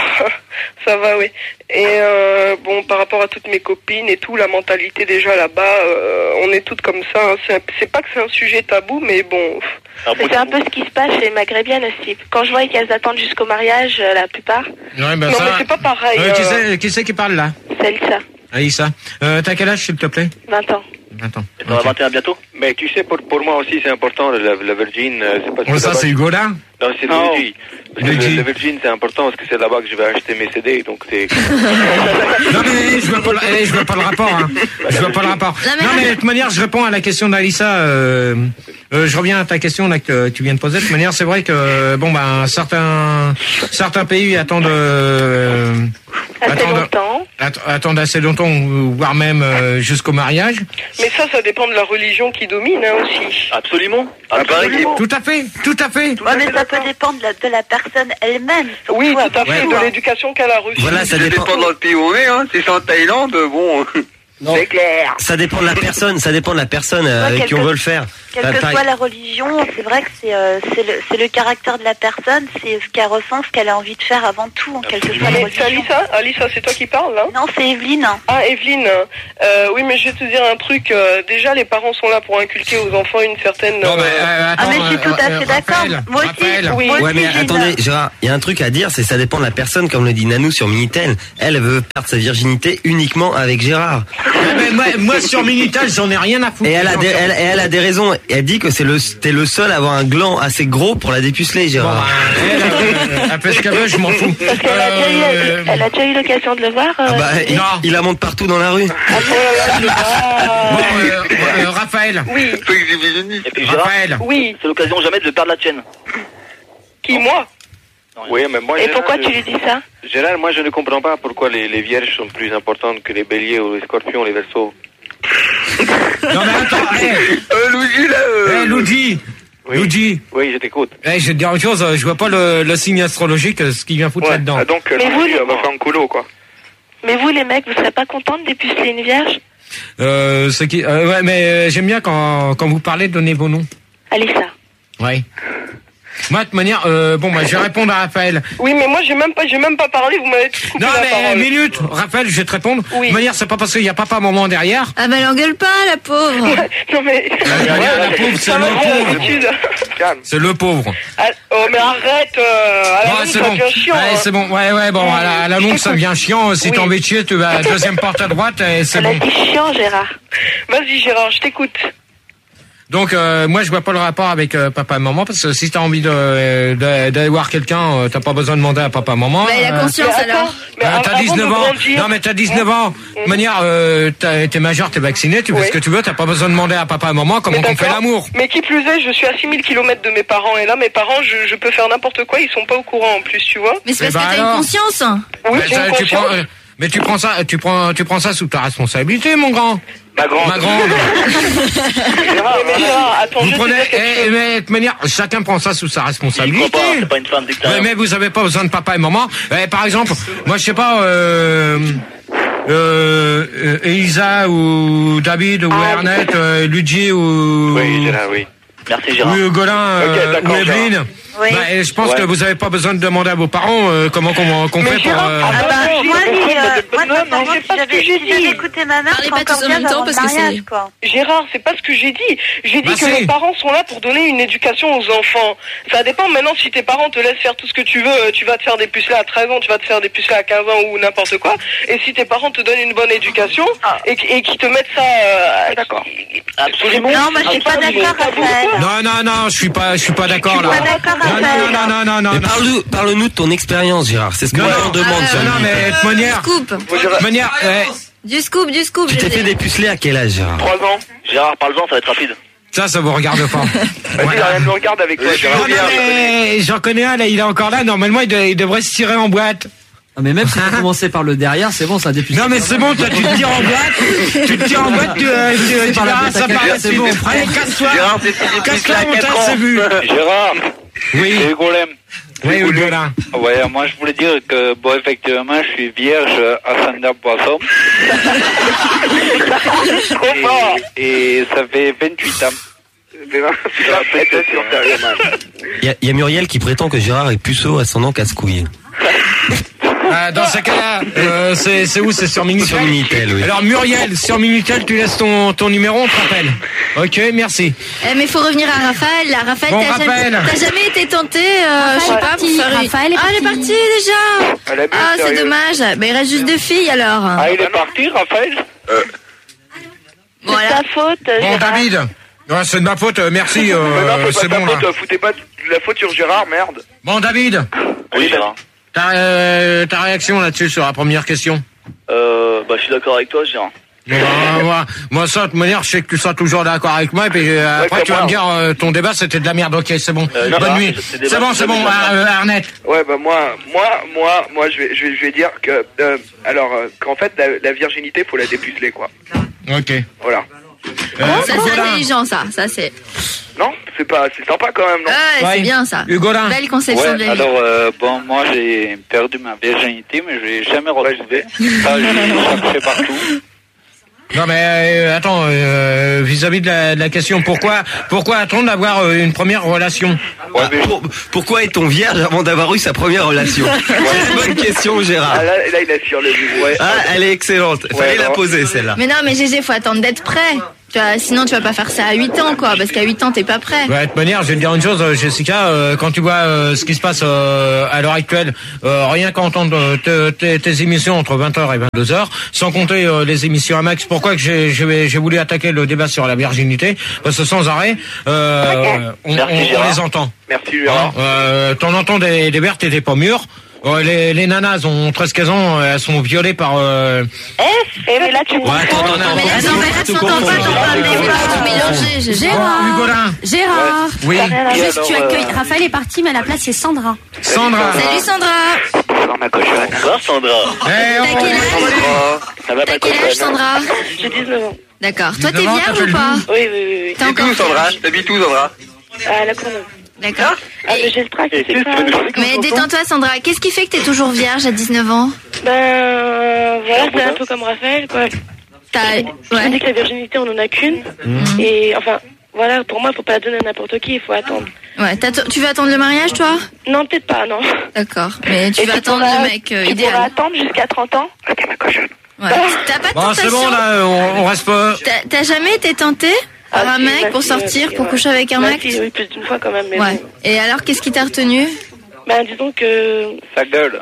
Speaker 11: Ça va, oui. Et euh, bon, par rapport à toutes mes copines et tout, la mentalité déjà là-bas, euh, on est toutes comme ça. Hein. C'est, c'est pas que c'est un sujet tabou, mais bon...
Speaker 9: Mais c'est un peu ce qui se passe chez les maghrébines aussi. Quand je vois qu'elles attendent jusqu'au mariage, euh, la plupart,
Speaker 2: Ouais, bah,
Speaker 11: non,
Speaker 2: ça...
Speaker 11: mais c'est pas pareil.
Speaker 2: Euh, qui
Speaker 11: euh.
Speaker 2: c'est, qui c'est qui parle là?
Speaker 9: c'est Elsa,
Speaker 2: Aïssa. Euh, t'as quel âge, s'il te plaît?
Speaker 9: vingt ans.
Speaker 2: vingt ans.
Speaker 6: Et t'en as vingt et un bientôt? Mais tu sais, pour, pour moi aussi, c'est important, la, la Virgin, euh, c'est pas
Speaker 2: Oh, ça, c'est Hugo là?
Speaker 6: Non, c'est
Speaker 11: Oh.
Speaker 6: Luigi. Parce que
Speaker 2: Luigi.
Speaker 6: le, le Virgin, c'est important parce que c'est là-bas que je vais acheter mes C D, donc c'est...
Speaker 2: Non mais je veux pas, le, eh, je veux pas le rapport. Hein. Je veux pas le rapport.
Speaker 10: Non, mais-
Speaker 2: Non mais de toute manière, je réponds à la question d'Alissa. Euh, euh, je reviens à ta question là que tu viens de poser. De toute manière, c'est vrai que bon ben certains certains pays attendent euh,
Speaker 11: Assez
Speaker 2: attendent,
Speaker 11: longtemps.
Speaker 2: att- attendent assez longtemps, voire même euh, jusqu'au mariage.
Speaker 11: Mais ça, ça dépend de la religion qui domine hein, aussi.
Speaker 6: Absolument.
Speaker 11: Absolument.
Speaker 2: Tout à fait, tout à fait.
Speaker 13: Ouais, mais ça peut dépendre de la, de la personne elle-même.
Speaker 11: Oui,
Speaker 13: surtout,
Speaker 11: tout à fait,
Speaker 13: après.
Speaker 11: de l'éducation qu'elle a reçue.
Speaker 12: Voilà, ça
Speaker 6: Ça
Speaker 12: dépend.
Speaker 6: dépend dans le pays où on est, hein. Si c'est en Thaïlande, bon... C'est clair.
Speaker 12: Ça dépend de la personne, ça dépend de la personne euh,
Speaker 13: Ouais,
Speaker 12: avec qui on
Speaker 13: quelque-
Speaker 12: veut le faire.
Speaker 13: Quelle que soit la religion, c'est vrai que c'est euh, c'est le, c'est le caractère de la personne, c'est ce qu'elle ressent, ce qu'elle a envie de faire avant tout, quelle que soit la
Speaker 11: Mais
Speaker 13: religion.
Speaker 11: c'est Alissa, Alissa, c'est toi qui parles là?
Speaker 13: Non, c'est Evelyne.
Speaker 11: Ah, Evelyne. Euh, oui, mais je vais te dire un truc. euh, déjà, les parents sont là pour inculquer aux enfants une certaine.
Speaker 2: Non, mais, euh, attends,
Speaker 13: Ah, mais je suis tout à
Speaker 2: euh,
Speaker 13: fait d'accord.
Speaker 2: Raphaël,
Speaker 13: Moi aussi,
Speaker 2: Raphaël.
Speaker 13: oui. Moi
Speaker 12: Ouais,
Speaker 13: aussi,
Speaker 12: mais
Speaker 13: j'ai
Speaker 12: attendez,
Speaker 13: une-
Speaker 12: Gérard, il y a un truc à dire, c'est ça dépend de la personne, comme le dit Nanou sur Minitel. Elle, elle veut perdre sa virginité uniquement avec Gérard.
Speaker 2: Mais moi, moi, sur Minitel, j'en ai rien à foutre.
Speaker 12: Et elle a des, elle, et elle a des raisons. Elle dit que c'est le, t'es le seul à avoir un gland assez gros pour la dépuceler, Gérard.
Speaker 2: Elle, euh, elle fait ce qu'elle veut, je m'en fous.
Speaker 9: Parce qu'elle a, déjà eu- elle a déjà eu l'occasion de le voir. euh,
Speaker 12: Ah bah, il,
Speaker 2: Non.
Speaker 12: il la monte partout dans la rue.
Speaker 2: Bon, euh, euh, Raphaël.
Speaker 11: Oui.
Speaker 6: Et puis Gérard,
Speaker 2: Raphaël.
Speaker 11: Oui.
Speaker 6: c'est l'occasion jamais de perdre la tienne.
Speaker 11: Qui, moi?
Speaker 14: Oui, mais moi,
Speaker 9: Et
Speaker 14: Gérard,
Speaker 9: pourquoi
Speaker 14: je-
Speaker 9: tu lui dis ça?
Speaker 14: Gérard, moi je ne comprends pas pourquoi les, les vierges sont plus importantes que les béliers ou les scorpions, les verseaux.
Speaker 2: Non mais attends, hé,
Speaker 14: Euh, Luigi, là euh...
Speaker 2: hé, Luigi.
Speaker 14: Oui.
Speaker 2: Luigi.
Speaker 14: Oui, je t'écoute.
Speaker 2: Eh, je vais te dire une chose, je vois pas le, le signe astrologique, ce qui vient foutre
Speaker 14: Ouais,
Speaker 2: là-dedans.
Speaker 14: ah, donc, euh,
Speaker 9: Mais vous,
Speaker 14: Luigi,
Speaker 9: les-
Speaker 14: elle m'a fait un coulo, quoi.
Speaker 9: Mais vous, les mecs, vous serez pas contents de dépuceler une vierge?
Speaker 2: Euh, ce qui, euh, ouais, mais euh, j'aime bien quand, quand vous parlez, donnez vos noms.
Speaker 9: Alissa.
Speaker 2: Ouais. Moi, de toute manière, euh, bon, bah, je vais répondre à Raphaël.
Speaker 11: Oui, mais moi, j'ai même pas, j'ai même pas parlé, vous m'avez tout coupé
Speaker 2: Non,
Speaker 11: la
Speaker 2: mais,
Speaker 11: parole.
Speaker 2: minute, Raphaël, je vais te répondre.
Speaker 11: Oui.
Speaker 2: De toute manière, c'est pas parce qu'il y a papa, maman derrière.
Speaker 10: Ah bah l'engueule pas, la pauvre.
Speaker 11: Non, mais.
Speaker 2: la pauvre, c'est
Speaker 11: Ça
Speaker 2: le
Speaker 11: va,
Speaker 2: pauvre.
Speaker 11: d'habitude.
Speaker 14: Calme.
Speaker 2: C'est le pauvre.
Speaker 11: Ah, oh, mais arrête, euh, à la
Speaker 2: Ouais,
Speaker 11: longue,
Speaker 2: c'est
Speaker 11: ça
Speaker 2: bon.
Speaker 11: devient chiant.
Speaker 2: Ouais,
Speaker 11: hein.
Speaker 2: c'est bon. Ouais, ouais, bon, à la, à la longue, ça devient chiant. Si
Speaker 11: Oui.
Speaker 2: t'as envie de chier, tu vas à la deuxième porte à droite et c'est
Speaker 9: Elle a
Speaker 2: bon.
Speaker 9: dit chiant, Gérard.
Speaker 11: Vas-y, Gérard, je t'écoute.
Speaker 2: Donc, euh, moi, je vois pas le rapport avec euh, papa et maman parce que si t'as envie de, euh, de- d'aller voir quelqu'un, euh, t'as pas besoin de demander à papa et maman.
Speaker 10: Bah, il a
Speaker 2: Euh,
Speaker 10: conscience
Speaker 11: Mais attends,
Speaker 10: alors.
Speaker 11: mais
Speaker 2: euh,
Speaker 11: av-
Speaker 2: t'as
Speaker 11: avant de
Speaker 2: dix-neuf ans.
Speaker 11: grandir-
Speaker 2: Non, mais t'as dix-neuf ans. De toute manière, euh, t'as- t'es majeur, t'es vacciné, tu fais
Speaker 11: Oui.
Speaker 2: ce que tu veux, t'as pas besoin de demander à papa et maman comment
Speaker 11: Mais
Speaker 2: on fait
Speaker 11: d'accord.
Speaker 2: l'amour.
Speaker 11: Mais qui plus est, je suis à six mille kilomètres de mes parents, et là, mes parents, je, je peux faire n'importe quoi, ils sont pas au courant en plus, tu vois.
Speaker 10: Mais c'est
Speaker 2: Mais
Speaker 10: parce
Speaker 2: bah
Speaker 10: que t'as
Speaker 2: alors.
Speaker 10: une conscience.
Speaker 11: Oui,
Speaker 2: Mais
Speaker 11: j'ai
Speaker 2: ça,
Speaker 11: une
Speaker 2: tu
Speaker 11: conscience.
Speaker 2: prends, euh, mais tu prends ça, tu prends, tu prends ça sous ta responsabilité, mon grand.
Speaker 14: Ma grande.
Speaker 2: Ma grande.
Speaker 11: Gérard, mais Gérard, attends,
Speaker 2: Vous
Speaker 11: je vais te
Speaker 2: prenez,
Speaker 11: dire quelque
Speaker 2: eh,
Speaker 11: chose.
Speaker 2: mais de toute manière, chacun prend ça sous sa
Speaker 6: Il croit
Speaker 2: responsabilité.
Speaker 6: pas, c'est pas une femme dictateur.
Speaker 2: Ouais, mais vous avez pas besoin de papa et maman. Eh, par exemple, moi je sais pas, euh, euh, euh, Elisa ou David ou Ernest, euh, Luigi ou,
Speaker 14: Oui, Gérard, oui.
Speaker 6: Merci Gérard.
Speaker 2: ou Golin
Speaker 14: Ok,
Speaker 2: euh,
Speaker 14: d'accord,
Speaker 2: ou Evelyne.
Speaker 13: Oui.
Speaker 2: Bah, et je pense
Speaker 14: Ouais.
Speaker 2: que vous avez pas besoin de demander à vos parents euh, comment qu'on qu'on
Speaker 11: Mais
Speaker 2: fait pour.
Speaker 11: Gérard,
Speaker 2: euh,
Speaker 11: ah
Speaker 13: Ah bah,
Speaker 11: non,
Speaker 13: moi,
Speaker 11: j'ai
Speaker 13: si,
Speaker 11: pas
Speaker 13: euh,
Speaker 11: besoin de-
Speaker 13: moi,
Speaker 11: non,
Speaker 13: sincèrement,
Speaker 11: non, c'est
Speaker 13: si
Speaker 11: pas ce
Speaker 13: j'avais
Speaker 11: que j'ai
Speaker 13: si j'avais
Speaker 11: dit.
Speaker 13: écouté ma mère,
Speaker 10: Parlez
Speaker 13: c'est
Speaker 10: pas
Speaker 13: encore
Speaker 10: tous en
Speaker 13: bien
Speaker 10: même temps,
Speaker 13: d'avoir
Speaker 10: parce
Speaker 13: le
Speaker 10: que c'est-
Speaker 13: mariage, quoi.
Speaker 11: Gérard, c'est pas ce que j'ai dit. J'ai dit
Speaker 2: Bah
Speaker 11: que
Speaker 2: si.
Speaker 11: les parents sont là pour donner une éducation aux enfants. Ça dépend maintenant si tes parents te laissent faire tout ce que tu veux, euh, tu vas te faire des pucelets à treize ans, tu vas te faire des pucelets à quinze ans ou n'importe quoi. Et si tes parents te donnent une bonne éducation et, et qui te mettent ça... Euh,
Speaker 6: D'accord. Absolument.
Speaker 13: Non, moi, je suis pas
Speaker 11: absolument
Speaker 13: d'accord,
Speaker 11: tabou.
Speaker 13: Raphaël.
Speaker 2: Non, non, non, je suis pas, je suis pas d'accord là.
Speaker 13: Pas d'accord,
Speaker 2: Non,
Speaker 13: Raphaël.
Speaker 2: non, non, non, non, non,
Speaker 12: Mais
Speaker 2: non.
Speaker 12: parle-nous, parle-nous de ton expérience, Gérard. C'est ce que
Speaker 2: Non,
Speaker 12: les
Speaker 2: non.
Speaker 12: gens demandent
Speaker 10: Ah,
Speaker 12: sur
Speaker 10: ouais,
Speaker 2: Non,
Speaker 12: Minitel.
Speaker 2: mais de toute manière,
Speaker 10: Scoop.
Speaker 2: de toute manière, eh,
Speaker 10: Du scoop, du scoop.
Speaker 12: Tu
Speaker 10: je
Speaker 12: t'es
Speaker 10: veux
Speaker 12: fait
Speaker 10: dire.
Speaker 12: dépuceler à quel âge, Gérard?
Speaker 14: Trois ans.
Speaker 6: Gérard, parle-en, ça va être rapide.
Speaker 2: ça, ça vous regarde pas.
Speaker 14: Vas-y,
Speaker 2: Voilà.
Speaker 14: rien me regarde avec toi, Gérard.
Speaker 2: Non, non, mais j'en connais un, là, il est encore là. Normalement, il, de- il devrait se tirer en boîte.
Speaker 8: Ah, mais même si tu commencé par le derrière, c'est bon, ça dépuce.
Speaker 2: Non, mais c'est bon, toi, tu te tires en boîte. Tu te tires en boîte, tu, euh, tu, tu
Speaker 8: par la
Speaker 2: verras,
Speaker 8: bête
Speaker 2: ça
Speaker 8: à
Speaker 2: paraît,
Speaker 8: quelqu'un,
Speaker 2: c'est
Speaker 8: c'est
Speaker 2: bon.
Speaker 8: bon.
Speaker 2: Allez, casse-toi.
Speaker 6: Gérard, c'est c'est
Speaker 2: Casse-toi,
Speaker 6: à
Speaker 2: mon
Speaker 6: quatre
Speaker 2: tas,
Speaker 6: ans.
Speaker 2: c'est vu.
Speaker 15: Gérard,
Speaker 2: Oui.
Speaker 15: c'est Golem.
Speaker 2: Oui, ou Golin.
Speaker 15: Ouais, moi je voulais dire que, bon, effectivement, je suis vierge ascendant poisson. et, et ça fait vingt-huit ans.
Speaker 12: Il y, a- il y a Muriel qui prétend que Gérard est puceau ascendant casse-couille.
Speaker 2: Euh, dans ce cas-là, euh, c'est c'est où? C'est sur Minitel.
Speaker 12: Sur Minitel, oui.
Speaker 2: Alors Muriel, sur Minitel, tu laisses ton, ton numéro, on te rappelle. Ok, merci.
Speaker 10: Eh, mais faut revenir à Raphaël. Là, Raphaël,
Speaker 2: Bon,
Speaker 10: t'as jamais,
Speaker 2: Raphaël.
Speaker 10: t'as jamais été tenté, euh, je sais pas, pour
Speaker 7: parti.
Speaker 10: faire une-
Speaker 7: Raphaël est
Speaker 10: Ah, elle est
Speaker 7: parti.
Speaker 10: partie déjà.
Speaker 14: Elle a bu,
Speaker 10: Ah, c'est
Speaker 14: sérieux.
Speaker 10: dommage. Mais il reste juste deux filles alors.
Speaker 14: Ah, il est parti, Raphaël
Speaker 9: C'est ta faute,
Speaker 2: Bon,
Speaker 9: Gérard.
Speaker 2: David. Ouais, c'est de ma faute, euh, merci, euh,
Speaker 14: Mais non, c'est
Speaker 2: c'est
Speaker 14: pas
Speaker 2: bon
Speaker 14: ta
Speaker 2: là.
Speaker 14: faute, foutez pas de la faute sur Gérard, merde.
Speaker 2: Bon, David,
Speaker 6: Oui, Gérard.
Speaker 2: ta, euh, ta réaction là-dessus sur la première question?
Speaker 6: Euh, bah, je suis d'accord avec toi, Gérard.
Speaker 2: Bon, bah, moi, moi, ça, de toute manière, je sais que tu seras toujours d'accord avec moi, et puis euh, après,
Speaker 14: comme
Speaker 2: tu vas
Speaker 14: moi.
Speaker 2: me dire, euh, ton débat, c'était de la merde, ok, c'est bon.
Speaker 6: Euh,
Speaker 2: Bonne
Speaker 6: Gérard,
Speaker 2: nuit.
Speaker 6: c'est- c'est
Speaker 2: C'est
Speaker 6: débat-
Speaker 2: bon, c'est bon,
Speaker 6: c'est
Speaker 2: euh, Arnett.
Speaker 14: Ouais, bah moi, moi, moi, moi, je vais, je vais, je vais dire que, euh, alors, euh, qu'en fait, la, la virginité, faut la dépuceler, quoi.
Speaker 2: Ok.
Speaker 14: Voilà.
Speaker 2: Euh,
Speaker 10: Ça, c'est
Speaker 2: Golin.
Speaker 10: intelligent, ça. Ça, c'est.
Speaker 14: Non, c'est pas, c'est sympa quand même, non
Speaker 10: Ouais,
Speaker 2: Ouais.
Speaker 10: c'est bien ça.
Speaker 2: Hugolin.
Speaker 10: Belle conception de
Speaker 15: Ouais,
Speaker 10: la vie.
Speaker 15: alors, euh, bon, moi j'ai perdu ma virginité, mais je l'ai jamais retrouvée. Ça, j'ai cherché partout.
Speaker 2: Non mais euh, attends, euh, vis-à-vis de la, de la question, pourquoi pourquoi attendre d'avoir euh, une première relation?
Speaker 12: Ouais, mais pour- pourquoi est-on vierge avant d'avoir eu sa première relation? C'est une bonne question, Gérard.
Speaker 14: Ah, là, là, il assure le livre. Ouais.
Speaker 12: Ah, elle est excellente. Fallait
Speaker 14: Ouais,
Speaker 12: la
Speaker 14: non.
Speaker 12: poser, celle-là.
Speaker 10: Mais non, mais Gégé, faut attendre d'être prêt. Tu vois, sinon, tu vas pas faire ça à huit ans, quoi. Parce qu'à huit ans, t'es pas prêt.
Speaker 2: Ouais, de toute manière, je vais te dire une chose, euh, Jessica, euh, quand tu vois euh, ce qui se passe euh, à l'heure actuelle, euh, rien qu'à entendre euh, te- te- tes émissions entre vingt heures et vingt-deux heures, sans compter euh, les émissions à Max, pourquoi que j'ai j'ai j'ai voulu attaquer le débat sur la virginité? Parce que sans arrêt, euh, on,
Speaker 14: Merci,
Speaker 2: on- on
Speaker 14: Gérard.
Speaker 2: les entend.
Speaker 14: Merci, Gérard.
Speaker 2: Hein, euh, T'en entends des, des vertes et des pas mûres. Euh, les, les nanas ont treize quinze ans, elles sont violées par... Euh...
Speaker 13: Eh, mais là, tu
Speaker 2: Ouais, attends, attends, attends,
Speaker 10: Mais là, non, mais là, tu entends pas, t'entends pas, mais voilà, tout mélangé, Gégé.
Speaker 2: Gérard.
Speaker 16: Gérard.
Speaker 2: Oui.
Speaker 16: Juste, tu
Speaker 14: alors,
Speaker 16: accueilles.
Speaker 14: euh,
Speaker 16: Raphaël est parti, mais à la place, c'est Sandra.
Speaker 2: Sandra.
Speaker 10: Salut, Sandra.
Speaker 14: Bonsoir, ma cochonne. Bonsoir, Sandra.
Speaker 2: Eh,
Speaker 10: T'as quel âge?
Speaker 14: Ça va, ma
Speaker 10: T'as quel âge,
Speaker 14: cochonne?
Speaker 10: Sandra?
Speaker 11: J'ai dix-neuf ans.
Speaker 10: D'accord. Toi, t'es
Speaker 2: dix-neuf ans,
Speaker 10: vierge
Speaker 2: t'appelles
Speaker 10: ou pas?
Speaker 11: Oui, oui, oui. oui.
Speaker 10: T'as encore...
Speaker 14: Sandra? T'habites où, Sandra?
Speaker 11: À la Courneuve.
Speaker 10: D'accord.
Speaker 11: Ah, mais j'ai le trac,
Speaker 14: Et
Speaker 11: c'est
Speaker 14: tu
Speaker 11: pas...
Speaker 14: veux nous-
Speaker 10: Mais détends-toi, Sandra. Qu'est-ce qui fait que t'es toujours vierge à dix-neuf ans?
Speaker 11: Ben, euh, voilà, c'est un peu comme Raphaël, quoi.
Speaker 10: T'as...
Speaker 11: Je me dis
Speaker 10: Ouais.
Speaker 11: que la virginité, on en a qu'une.
Speaker 10: Mhm.
Speaker 11: Et, enfin, voilà, pour moi, faut pas la donner à n'importe qui, il faut attendre.
Speaker 10: Ouais. T'as- Tu veux attendre le mariage, toi?
Speaker 11: Non, peut-être pas, non.
Speaker 10: D'accord. Mais tu
Speaker 13: Et
Speaker 10: vas
Speaker 13: tu
Speaker 10: attendre
Speaker 13: pourras-
Speaker 10: le mec euh,
Speaker 13: Tu pourras
Speaker 10: idéal.
Speaker 13: attendre jusqu'à trente ans.
Speaker 14: Ok, ma cochonne.
Speaker 10: Ouais. T'as pas de
Speaker 2: Bon, c'est
Speaker 10: tentation?
Speaker 2: bon, là, on, on reste pas...
Speaker 10: T'as- T'as jamais été tenté par
Speaker 11: Ah,
Speaker 10: un
Speaker 11: si,
Speaker 10: mec
Speaker 11: ma
Speaker 10: pour
Speaker 11: fille,
Speaker 10: sortir,
Speaker 11: ma
Speaker 10: pour
Speaker 11: fille,
Speaker 10: coucher avec un
Speaker 11: Ma
Speaker 10: mec?
Speaker 11: fille, oui, plus d'une fois quand même, mais
Speaker 10: Ouais.
Speaker 11: bon.
Speaker 10: Et alors, qu'est-ce qui t'a retenu?
Speaker 11: Ben, disons que
Speaker 14: Sa gueule.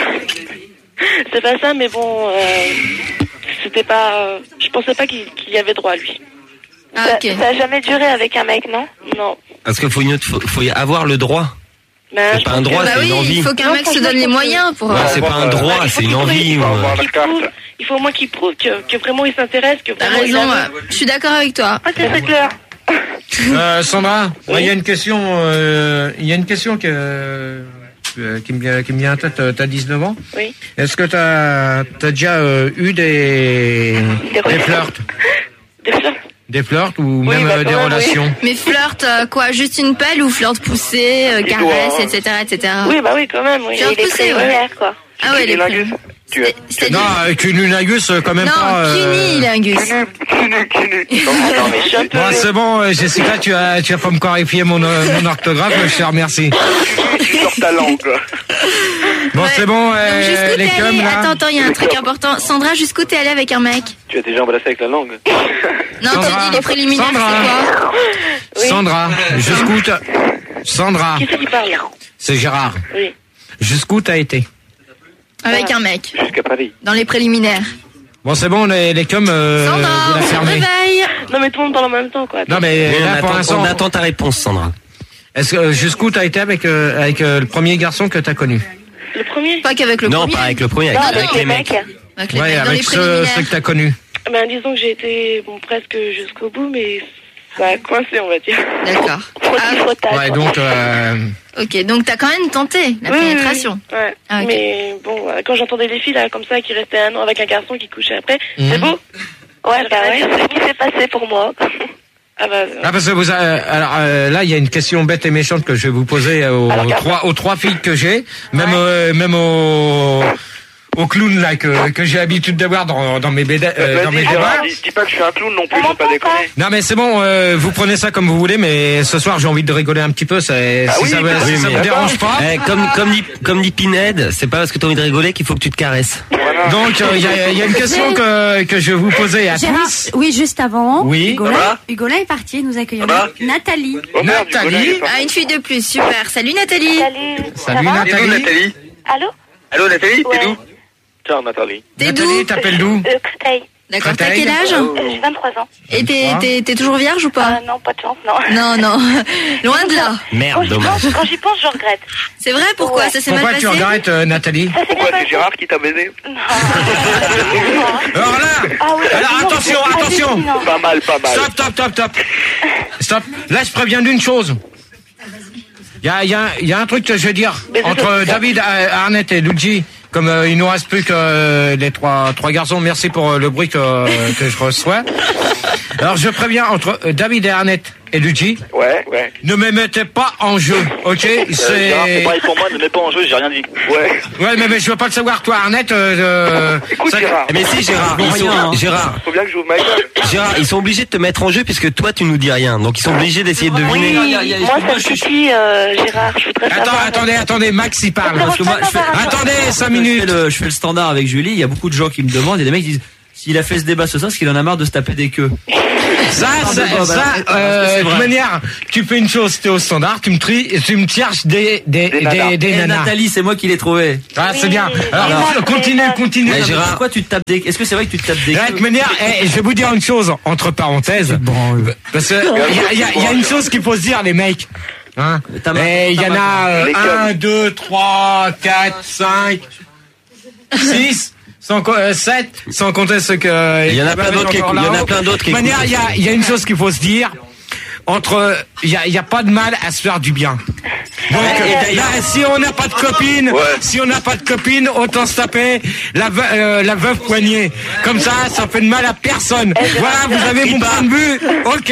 Speaker 11: c'est pas ça, mais bon, euh, c'était pas... euh, je pensais pas qu'il qu'il y avait droit à lui.
Speaker 10: Ah,
Speaker 13: Ça,
Speaker 10: ok.
Speaker 13: ça a jamais duré avec un mec, non?
Speaker 11: Non.
Speaker 12: Parce qu'il faut, une autre- faut, faut y avoir le droit.
Speaker 11: Ben,
Speaker 12: C'est
Speaker 11: je
Speaker 12: pas
Speaker 11: pense
Speaker 12: un droit,
Speaker 11: que-
Speaker 10: Bah
Speaker 12: c'est
Speaker 10: oui,
Speaker 12: une envie.
Speaker 10: il faut qu'un
Speaker 11: Non,
Speaker 10: mec se
Speaker 11: franchement,
Speaker 10: donne les
Speaker 11: je pense
Speaker 10: moyens pour...
Speaker 12: Ouais,
Speaker 10: euh,
Speaker 12: c'est pas un
Speaker 14: euh,
Speaker 12: droit,
Speaker 11: il faut
Speaker 12: c'est une
Speaker 11: qu'il prouve-
Speaker 12: envie.
Speaker 11: il faut-
Speaker 12: moi.
Speaker 11: qu'il prouve- Il faut au moins qu'il prouve que, que vraiment il s'intéresse, que
Speaker 10: T'as
Speaker 11: vraiment il
Speaker 10: raison,
Speaker 11: a-
Speaker 10: ouais. Je suis d'accord avec toi.
Speaker 13: Ok, c'est clair.
Speaker 2: Euh, Sandra, il y a une question, euh, il y a une question que, euh, qui me vient, qui me vient en tête. T'as dix-neuf ans.
Speaker 11: Oui.
Speaker 2: Est-ce que t'as, t'as déjà euh, eu des,
Speaker 11: Des
Speaker 2: des flirts,
Speaker 11: Des flirts.
Speaker 2: des flirts ou
Speaker 11: Oui,
Speaker 2: même
Speaker 11: bah,
Speaker 2: euh, des
Speaker 11: quand même,
Speaker 2: relations?
Speaker 10: Mais flirt, euh, quoi? Juste une pelle ou flirt poussé, euh,
Speaker 14: Dis-toi,
Speaker 10: caresse,
Speaker 14: hein.
Speaker 10: et cetera, et cetera.
Speaker 11: Oui, bah oui, quand même, oui.
Speaker 10: Flirt
Speaker 11: Il est
Speaker 10: poussé, ouais.
Speaker 11: préliminaire, quoi.
Speaker 10: Ah ouais, les
Speaker 14: Lingus. Tu es.
Speaker 10: C'est-à-dire...
Speaker 2: Non, avec une unilagus, quand même
Speaker 10: Non,
Speaker 2: pas. euh,
Speaker 10: cunilingus.
Speaker 14: Non, mais je suis un peu...
Speaker 2: Bon, c'est bon, euh, Jessica, tu as, tu as pas me clarifier mon, euh, mon orthographe, je te remercie.
Speaker 14: Tu sors ta langue.
Speaker 2: Bon,
Speaker 10: Ouais.
Speaker 2: c'est bon,
Speaker 10: Donc,
Speaker 2: euh,
Speaker 10: jusqu'où
Speaker 2: les
Speaker 10: t'es
Speaker 2: cums,
Speaker 10: allé?
Speaker 2: là.
Speaker 10: Attends, attends, il y a un truc important. Sandra, jusqu'où t'es allé avec un mec?
Speaker 14: Tu as déjà embrassé avec la langue.
Speaker 10: Non,
Speaker 2: Sandra.
Speaker 10: t'as dit les préliminaires, c'est
Speaker 2: Sandra.
Speaker 10: quoi?
Speaker 11: Oui.
Speaker 2: Sandra, jusqu'où t'as... Sandra,
Speaker 11: Qui c'est qui parle?
Speaker 2: c'est Gérard.
Speaker 11: Oui.
Speaker 2: Jusqu'où t'as été?
Speaker 10: Avec un mec,
Speaker 14: Jusqu'à Paris.
Speaker 10: dans les préliminaires.
Speaker 2: Bon, c'est bon, les, les cums, euh, vous
Speaker 10: Sandra,
Speaker 2: la
Speaker 10: on se
Speaker 2: fermez.
Speaker 10: réveille.
Speaker 11: Non, mais tout le monde parle en même temps, quoi.
Speaker 2: Non, mais
Speaker 12: Oui,
Speaker 2: là,
Speaker 12: on,
Speaker 2: pour
Speaker 12: attend,
Speaker 2: l'instant,
Speaker 12: on attend ta réponse, Sandra.
Speaker 2: est-ce que euh, jusqu'où t'as été avec euh, avec euh, le premier garçon que t'as connu?
Speaker 11: Le premier?
Speaker 10: Pas qu'avec le
Speaker 12: Non,
Speaker 10: premier.
Speaker 12: pas avec le premier, avec,
Speaker 10: Non,
Speaker 12: avec
Speaker 10: non,
Speaker 12: les mecs.
Speaker 10: Avec les
Speaker 2: Ouais,
Speaker 10: mecs, dans les
Speaker 2: avec ceux,
Speaker 10: préliminaires.
Speaker 2: ceux que t'as connus.
Speaker 11: Ben, disons que j'ai été, bon, presque jusqu'au bout, mais ça a coincé, on va dire.
Speaker 10: D'accord. Ah,
Speaker 2: Ouais, donc, euh,
Speaker 10: ok, donc t'as quand même tenté la
Speaker 11: Oui,
Speaker 10: pénétration.
Speaker 11: oui, ouais.
Speaker 10: Ah, ok.
Speaker 11: Mais bon, euh, quand j'entendais des filles, là, comme ça, qui restaient un an avec un garçon qui couchait après,
Speaker 2: Mhm.
Speaker 11: c'est beau.
Speaker 13: Ouais, bah ouais, c'est ce qui s'est passé pour moi.
Speaker 11: Ah bah,
Speaker 2: ah, parce que vous, euh, alors euh, là, il y a une question bête et méchante que je vais vous poser aux,
Speaker 11: Alors,
Speaker 2: aux trois, aux trois filles que j'ai, même, euh, même aux, aux clowns là que, que j'ai l'habitude d'avoir dans, dans mes béda- euh, dans mes
Speaker 14: Vas-y,
Speaker 2: débats.
Speaker 14: Gérard, dis, dis pas que je suis un clown non plus, faut pas déconner.
Speaker 2: Non mais c'est bon, euh, vous prenez ça comme vous voulez, mais ce soir j'ai envie de rigoler un petit peu. C'est,
Speaker 14: Ah
Speaker 2: si
Speaker 14: oui,
Speaker 2: ça,
Speaker 14: bah
Speaker 2: si
Speaker 14: oui,
Speaker 2: ça
Speaker 14: mais
Speaker 2: vous dérange pas.
Speaker 12: Eh, comme, comme dit, comme dit Pinhead, c'est pas parce que t'as envie de rigoler qu'il faut que tu te caresses.
Speaker 2: Donc il y, a, y a une question que, que je vais vous poser à
Speaker 16: Gérard,
Speaker 2: tous.
Speaker 16: oui, juste avant.
Speaker 2: Oui.
Speaker 16: Hugolin,
Speaker 2: Ça va
Speaker 16: Hugolin est parti, nous accueillons
Speaker 2: Ça va
Speaker 16: Nathalie.
Speaker 14: Oh,
Speaker 2: Nathalie.
Speaker 10: Ah, une fille de plus, super. Salut Nathalie.
Speaker 13: Salut.
Speaker 2: Salut
Speaker 14: T'es d'où,
Speaker 2: Nathalie.
Speaker 14: Nathalie?
Speaker 13: Allô?
Speaker 14: Allô, Nathalie?
Speaker 13: Ouais.
Speaker 14: T'es d'où? Ciao, Nathalie.
Speaker 10: T'es d'où?
Speaker 2: Nathalie, t'appelles d'où?
Speaker 13: Euh, Créteil.
Speaker 10: D'accord, t'as
Speaker 2: Créteil.
Speaker 10: quel âge?
Speaker 13: Euh, J'ai vingt-trois ans.
Speaker 10: Et t'es, t'es, t'es toujours vierge ou pas?
Speaker 13: Euh, non, pas de chance, non.
Speaker 10: Non, non. Loin de là.
Speaker 12: Merde,
Speaker 13: Quand j'y
Speaker 12: dommage.
Speaker 13: pense, quand j'y pense, je regrette.
Speaker 10: C'est vrai, pourquoi?
Speaker 13: Ouais.
Speaker 10: Ça s'est
Speaker 2: Pourquoi
Speaker 10: mal
Speaker 2: tu
Speaker 10: passé?
Speaker 2: regrettes euh, Nathalie?
Speaker 13: Ça s'est bien
Speaker 14: Pourquoi c'est
Speaker 13: passé.
Speaker 14: Gérard qui t'a baisé?
Speaker 2: Alors là,
Speaker 13: Ah oui,
Speaker 2: alors
Speaker 13: non,
Speaker 2: attention,
Speaker 13: c'est
Speaker 2: attention.
Speaker 13: hallucinant.
Speaker 14: Pas mal, pas mal.
Speaker 2: Stop, stop, stop, stop. Stop. Là, je préviens d'une chose. Il y a, il y, a, il y a un truc que je veux dire entre David, euh, Arnett et Luigi. Comme euh, il nous reste plus que euh, les trois trois garçons, merci pour euh, le bruit que, que je reçois. Alors je préviens entre euh, David et Arnett, et Luigi.
Speaker 6: Ouais, ouais.
Speaker 2: Ne me mettez pas en jeu, ok?
Speaker 6: Euh,
Speaker 2: C'est...
Speaker 6: Gérard, faut parler pour moi, ne mets pas en jeu, j'ai rien dit. Ouais.
Speaker 2: Ouais, mais, mais je veux pas le savoir, toi, Arnett. Euh,
Speaker 6: Écoute,
Speaker 2: ça...
Speaker 6: Gérard.
Speaker 12: Mais si, Gérard,
Speaker 2: Bon,
Speaker 12: ils sont,
Speaker 2: rien, hein.
Speaker 12: Gérard,
Speaker 6: Faut bien que j'ouvre ma gueule.
Speaker 12: Gérard, ils sont obligés de te mettre en jeu puisque toi tu nous dis rien. Donc ils sont obligés d'essayer de deviner.
Speaker 13: Oui, moi ça me suffit, euh, Gérard, je voudrais
Speaker 2: Attends,
Speaker 13: savoir.
Speaker 2: attendez, attendez, Max il parle.
Speaker 8: Parce que moi, je fais,
Speaker 2: Attendez, cinq
Speaker 8: je
Speaker 2: minutes.
Speaker 8: fais, le, je fais le standard avec Julie. Il y a beaucoup de gens qui me demandent. Il y a des mecs qui disent s'il a fait ce débat ce soir, parce qu'il en a marre de se taper des queues.
Speaker 2: Ça,
Speaker 8: Ah,
Speaker 2: ça,
Speaker 8: bah,
Speaker 2: ça,
Speaker 8: bah,
Speaker 2: euh,
Speaker 8: c'est
Speaker 2: de
Speaker 8: vrai.
Speaker 2: toute manière, tu fais une chose, t'es au standard, tu me tries, tu me cherches des, des, des, des, des
Speaker 8: Eh,
Speaker 2: nanas.
Speaker 8: Nathalie, c'est moi qui l'ai trouvé.
Speaker 2: Ah, c'est bien. Alors,
Speaker 8: Alors,
Speaker 2: continue, continue.
Speaker 8: Eh, Gérard, pourquoi tu te tapes des Est-ce que c'est vrai que tu te tapes des
Speaker 2: De
Speaker 8: queues
Speaker 2: toute manière, eh, je vais vous dire une chose, entre parenthèses. Parce que, il y a, y a- y a une chose qu'il faut se dire, les mecs. Hein. Et il y en a euh, un, deux, trois, quatre, cinq, six. Sans co- euh, sept, sans compter ce que...
Speaker 12: Il y en a plein d'autres qui écoutent, il y en a plein d'autres qui
Speaker 2: De toute manière,
Speaker 12: écoutent.
Speaker 2: il y a, il y a une chose qu'il faut se dire. Entre, il y a, il y a pas de mal à se faire du bien. Donc,
Speaker 12: Et
Speaker 2: là, si on n'a pas de copine, si on n'a pas de copine, autant se taper la, veu- euh, la veuve poignée. Comme ça, ça fait de mal à personne. Voilà, vous avez mon point de vue. Ok.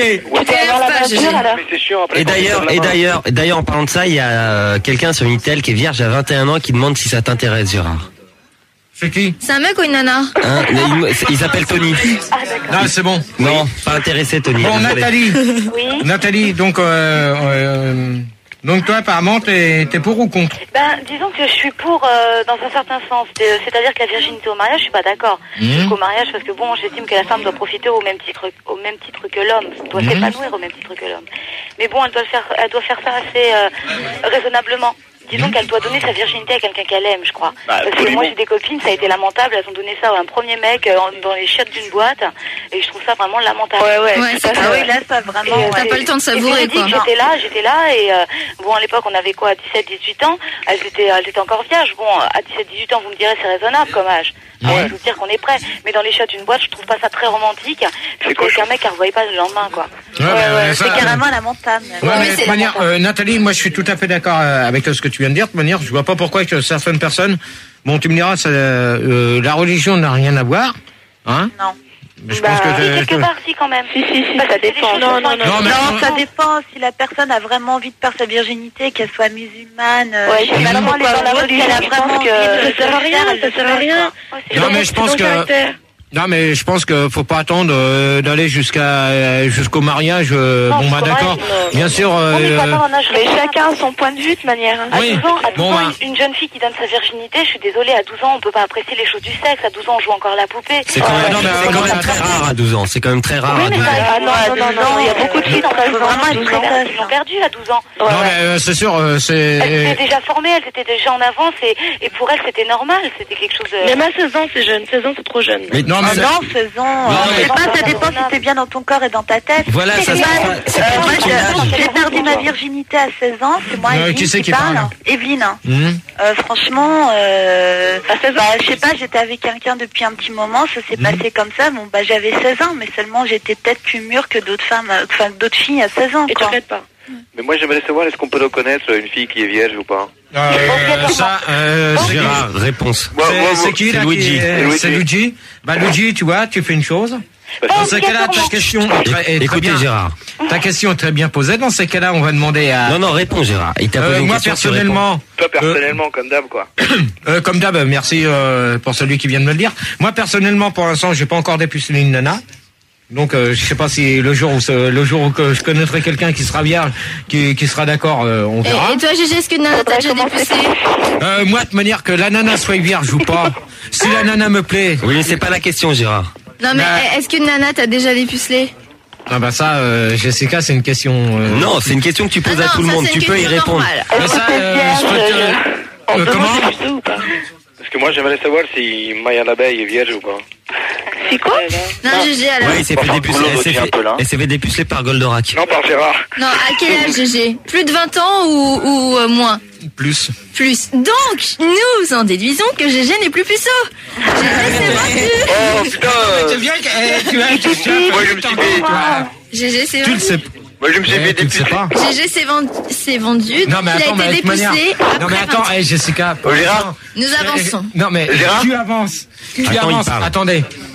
Speaker 12: Et d'ailleurs, et d'ailleurs, et d'ailleurs, en parlant de ça, il y a euh, quelqu'un sur Minitel qui est vierge à vingt et un ans qui demande si ça t'intéresse, Gérard.
Speaker 2: C'est qui?
Speaker 10: C'est un mec ou une nana?
Speaker 12: Hein, il, il s'appelle Tony.
Speaker 2: Non, c'est bon.
Speaker 12: Non, pas intéressé, Tony.
Speaker 2: Bon,
Speaker 12: désolé.
Speaker 2: Nathalie.
Speaker 13: Oui.
Speaker 2: Nathalie, donc, euh, euh, donc toi, apparemment, t'es, t'es pour ou contre?
Speaker 13: Ben, disons que je suis pour euh, dans un certain sens. C'est- C'est-à-dire que la virginité au mariage, je suis pas d'accord.
Speaker 2: Mmh.
Speaker 13: Jusqu'au mariage, parce que bon, j'estime que la femme doit profiter au même titre, au même titre que l'homme, doit
Speaker 2: Mmh.
Speaker 13: s'épanouir au même titre que l'homme. Mais bon, elle doit le faire, elle doit faire ça assez euh, raisonnablement. Disons qu'elle doit donner sa virginité à quelqu'un qu'elle aime, je crois.
Speaker 6: Bah,
Speaker 13: Parce que
Speaker 6: absolument.
Speaker 13: moi, j'ai des copines, ça a été lamentable. Elles ont donné ça à un premier mec euh, en- dans les chiottes d'une boîte, et je trouve ça vraiment lamentable.
Speaker 10: Ouais, ouais, Ouais, c'est
Speaker 13: ça,
Speaker 10: ça.
Speaker 13: oui, là, ça vraiment.
Speaker 10: Et, euh, t'as pas le temps de savourer,
Speaker 13: Et je vous ai dit
Speaker 10: quoi.
Speaker 13: que J'étais là, j'étais là, et euh, bon, à l'époque, on avait quoi, dix-sept, dix-huit ans. Elles étaient, elles étaient encore vierges. Bon, à dix-sept, dix-huit ans, vous me direz, c'est raisonnable comme âge. Ouais. Je vous dire qu'on est prêt. Mais dans les chiottes d'une boîte, je trouve pas ça très romantique. Je trouve qu'un mec, elle revoyait pas le lendemain, quoi.
Speaker 2: Ouais, mais ça, euh,
Speaker 13: lamentable.
Speaker 2: Ouais, mais de toute manière, euh, Nathalie, moi je suis tout à fait d'accord euh, avec ce que tu viens de dire. De toute manière, je vois pas pourquoi que certaines personnes, bon, tu me diras, ça, euh, la religion n'a rien à voir, hein?
Speaker 13: Non.
Speaker 2: Je
Speaker 13: Bah,
Speaker 2: pense que
Speaker 13: oui,
Speaker 2: t'es-
Speaker 13: quelque part, si, quand même. Si, si, si, ça dépend.
Speaker 2: Non, non, non. Non, mais-
Speaker 13: Non, ça dépend. Si la personne a vraiment envie de perdre sa virginité, qu'elle soit musulmane, euh,
Speaker 9: Ouais,
Speaker 13: si
Speaker 9: vraiment,
Speaker 13: elle est dans la
Speaker 9: autre,
Speaker 13: religion,
Speaker 9: elle a
Speaker 13: je
Speaker 9: vraiment
Speaker 13: pense
Speaker 9: envie
Speaker 13: que
Speaker 9: de- ça sert à rien,
Speaker 13: elle
Speaker 9: ça
Speaker 13: le
Speaker 9: sert à
Speaker 13: fait,
Speaker 9: rien.
Speaker 13: quoi.
Speaker 2: Non, mais je pense que, non, mais je pense que faut pas attendre euh, d'aller jusqu'à euh, jusqu'au mariage. euh,
Speaker 9: Non,
Speaker 2: bon, bah
Speaker 9: c'est
Speaker 2: d'accord.
Speaker 9: vrai, non.
Speaker 2: Bien sûr. euh,
Speaker 9: Non, mais pas
Speaker 2: euh,
Speaker 9: dans un âge- mais chacun a son point de vue de manière. hein.
Speaker 13: À
Speaker 2: Oui.
Speaker 13: douze ans, à douze
Speaker 2: Bon,
Speaker 13: ans,
Speaker 2: bah.
Speaker 13: une, une jeune fille qui donne sa virginité, je suis désolée, à douze ans, on peut pas apprécier les choses du sexe. À douze ans, on joue encore la poupée.
Speaker 12: C'est quand même,
Speaker 2: non, mais,
Speaker 12: c'est
Speaker 2: euh,
Speaker 12: quand
Speaker 2: non,
Speaker 12: même
Speaker 2: mais
Speaker 12: très
Speaker 2: attends.
Speaker 12: rare à douze ans. C'est quand même très rare
Speaker 13: Oui,
Speaker 12: à
Speaker 13: mais
Speaker 12: douze
Speaker 13: ça,
Speaker 12: ans.
Speaker 13: ah, non,
Speaker 9: à
Speaker 13: non, non,
Speaker 9: douze
Speaker 13: non,
Speaker 9: ans,
Speaker 13: il y a beaucoup de filles dans
Speaker 9: faut
Speaker 13: vraiment
Speaker 9: vraiment
Speaker 13: être
Speaker 9: être
Speaker 13: très
Speaker 9: précoce.
Speaker 13: Ils ont perdu à douze ans.
Speaker 2: Non, mais euh, c'est sûr, euh,
Speaker 13: Elles
Speaker 2: c'est.
Speaker 13: étaient déjà formées, elles étaient déjà en avance, et, et pour elles, c'était normal. C'était quelque chose de...
Speaker 9: Même à seize ans, c'est jeune. seize ans, c'est trop jeune.
Speaker 2: Mais non, mais
Speaker 13: Ah
Speaker 2: c'est-
Speaker 13: non, seize ans.
Speaker 12: Non,
Speaker 13: euh,
Speaker 12: mais-
Speaker 13: je sais pas, ça dépend si t'es bien dans ton corps et dans ta tête.
Speaker 12: Voilà, ça
Speaker 13: C'est
Speaker 12: se
Speaker 13: pas-
Speaker 12: passe- c'est
Speaker 13: euh,
Speaker 12: pas
Speaker 13: moi,
Speaker 12: du tout l'âge.
Speaker 13: j'ai j'ai perdu ma virginité à seize ans, c'est moi,
Speaker 2: Euh,
Speaker 13: Evelyne,
Speaker 2: qui c'est qui
Speaker 13: parle.
Speaker 2: parle
Speaker 13: Evelyne.
Speaker 2: Hum.
Speaker 13: Euh, franchement, euh, bah, je sais pas, j'étais avec quelqu'un depuis un petit moment, ça s'est passé comme ça. Bon, bah, j'avais seize ans, mais seulement j'étais peut-être plus mûre que d'autres femmes, euh, enfin, d'autres filles à seize ans,
Speaker 9: Et tu
Speaker 13: quoi.
Speaker 9: regrettes pas.
Speaker 6: Mais moi, j'aimerais savoir, est-ce qu'on peut reconnaître une fille qui est vierge ou pas?
Speaker 2: Euh, ça, euh, c'est-
Speaker 12: Gérard, réponse.
Speaker 6: Moi, moi,
Speaker 2: c'est
Speaker 6: moi,
Speaker 2: qui là
Speaker 12: c'est Luigi.
Speaker 2: qui est-
Speaker 6: Luigi.
Speaker 2: C'est Luigi. Bah Luigi, tu vois, tu fais une chose. Dans ce cas-là, ta question est très, est très
Speaker 12: Écoutez,
Speaker 2: bien.
Speaker 12: Gérard.
Speaker 2: Ta question est très bien posée. Dans ces cas-là, on va demander à.
Speaker 12: Non, non, réponds, Gérard. Il t'a posé
Speaker 2: Euh,
Speaker 12: une
Speaker 2: moi
Speaker 12: question, tu
Speaker 2: personnellement,
Speaker 6: Toi, personnellement, comme d'hab, quoi.
Speaker 2: euh, comme d'hab, merci euh, pour celui qui vient de me le dire. Moi personnellement, pour l'instant, j'ai pas encore dépucelé une nana. Donc, euh, je sais pas si le jour où ce- le jour où que je connaîtrai quelqu'un qui sera vierge, qui, qui sera d'accord, euh, on
Speaker 10: Et,
Speaker 2: verra.
Speaker 10: et toi, Gégé, est-ce que Nana t'a déjà dépucé?
Speaker 2: Euh, moi, de manière que la nana soit vierge ou pas, si la nana me plaît.
Speaker 12: réponds. Oui, mais c'est pas la question, Gérard.
Speaker 10: Non, mais
Speaker 2: Bah.
Speaker 10: est-ce que Nana t'a déjà dépucelé?
Speaker 2: Ah bah ça, euh, Jessica, c'est une question. euh,
Speaker 12: Non, c'est une question que tu poses
Speaker 10: Ah
Speaker 12: à
Speaker 10: non,
Speaker 12: tout le
Speaker 10: ça,
Speaker 12: monde.
Speaker 10: c'est
Speaker 12: Tu
Speaker 10: une
Speaker 12: peux y
Speaker 10: question
Speaker 12: répondre.
Speaker 10: normale.
Speaker 2: Mais ça, euh, je peux te- euh, comment
Speaker 6: Parce que moi, j'aimerais savoir si Maya l'abeille est vierge ou pas.
Speaker 9: C'est quoi?
Speaker 10: Non, Gégé, alors.
Speaker 12: Ouais, il s'est fait
Speaker 6: Enfin,
Speaker 12: dépuceler.
Speaker 6: Polo
Speaker 12: Elle s'est
Speaker 6: aussi un
Speaker 12: fait,
Speaker 6: peu, là.
Speaker 12: elle s'est fait dépuceler par Goldorak.
Speaker 6: Non, par Gérard.
Speaker 10: Non, à quel âge, Gégé? Plus de vingt ans ou, ou euh, moins?
Speaker 2: Plus.
Speaker 10: Plus. Donc, nous en déduisons que Gégé n'est plus puceau. Gégé, c'est vendu.
Speaker 6: Oh, putain.
Speaker 2: C'est bien que eh, tu as, tu as-
Speaker 6: Moi, je me suis fait,
Speaker 2: toi.
Speaker 10: Gégé, c'est
Speaker 2: Tu le
Speaker 10: vendu.
Speaker 2: sais.
Speaker 6: moi, je me suis
Speaker 2: Eh,
Speaker 6: fait
Speaker 2: tu le sais
Speaker 6: dépuceler.
Speaker 2: pas.
Speaker 10: Gégé, c'est vendu. C'est vendu.
Speaker 2: Non
Speaker 10: Donc,
Speaker 2: mais
Speaker 10: il
Speaker 2: attends,
Speaker 10: a
Speaker 2: mais
Speaker 10: été
Speaker 2: de toute manière.
Speaker 10: dépucelé après
Speaker 2: Non mais attends,
Speaker 10: vingt ans.
Speaker 2: eh, Jessica. pour
Speaker 6: Oh, Gérard.
Speaker 2: l'instant,
Speaker 10: Nous
Speaker 2: c'est-
Speaker 10: avançons.
Speaker 2: Non mais
Speaker 6: Gérard.
Speaker 2: tu avances. Tu
Speaker 12: Attends, il
Speaker 2: avances.
Speaker 12: parle.
Speaker 2: Attendez.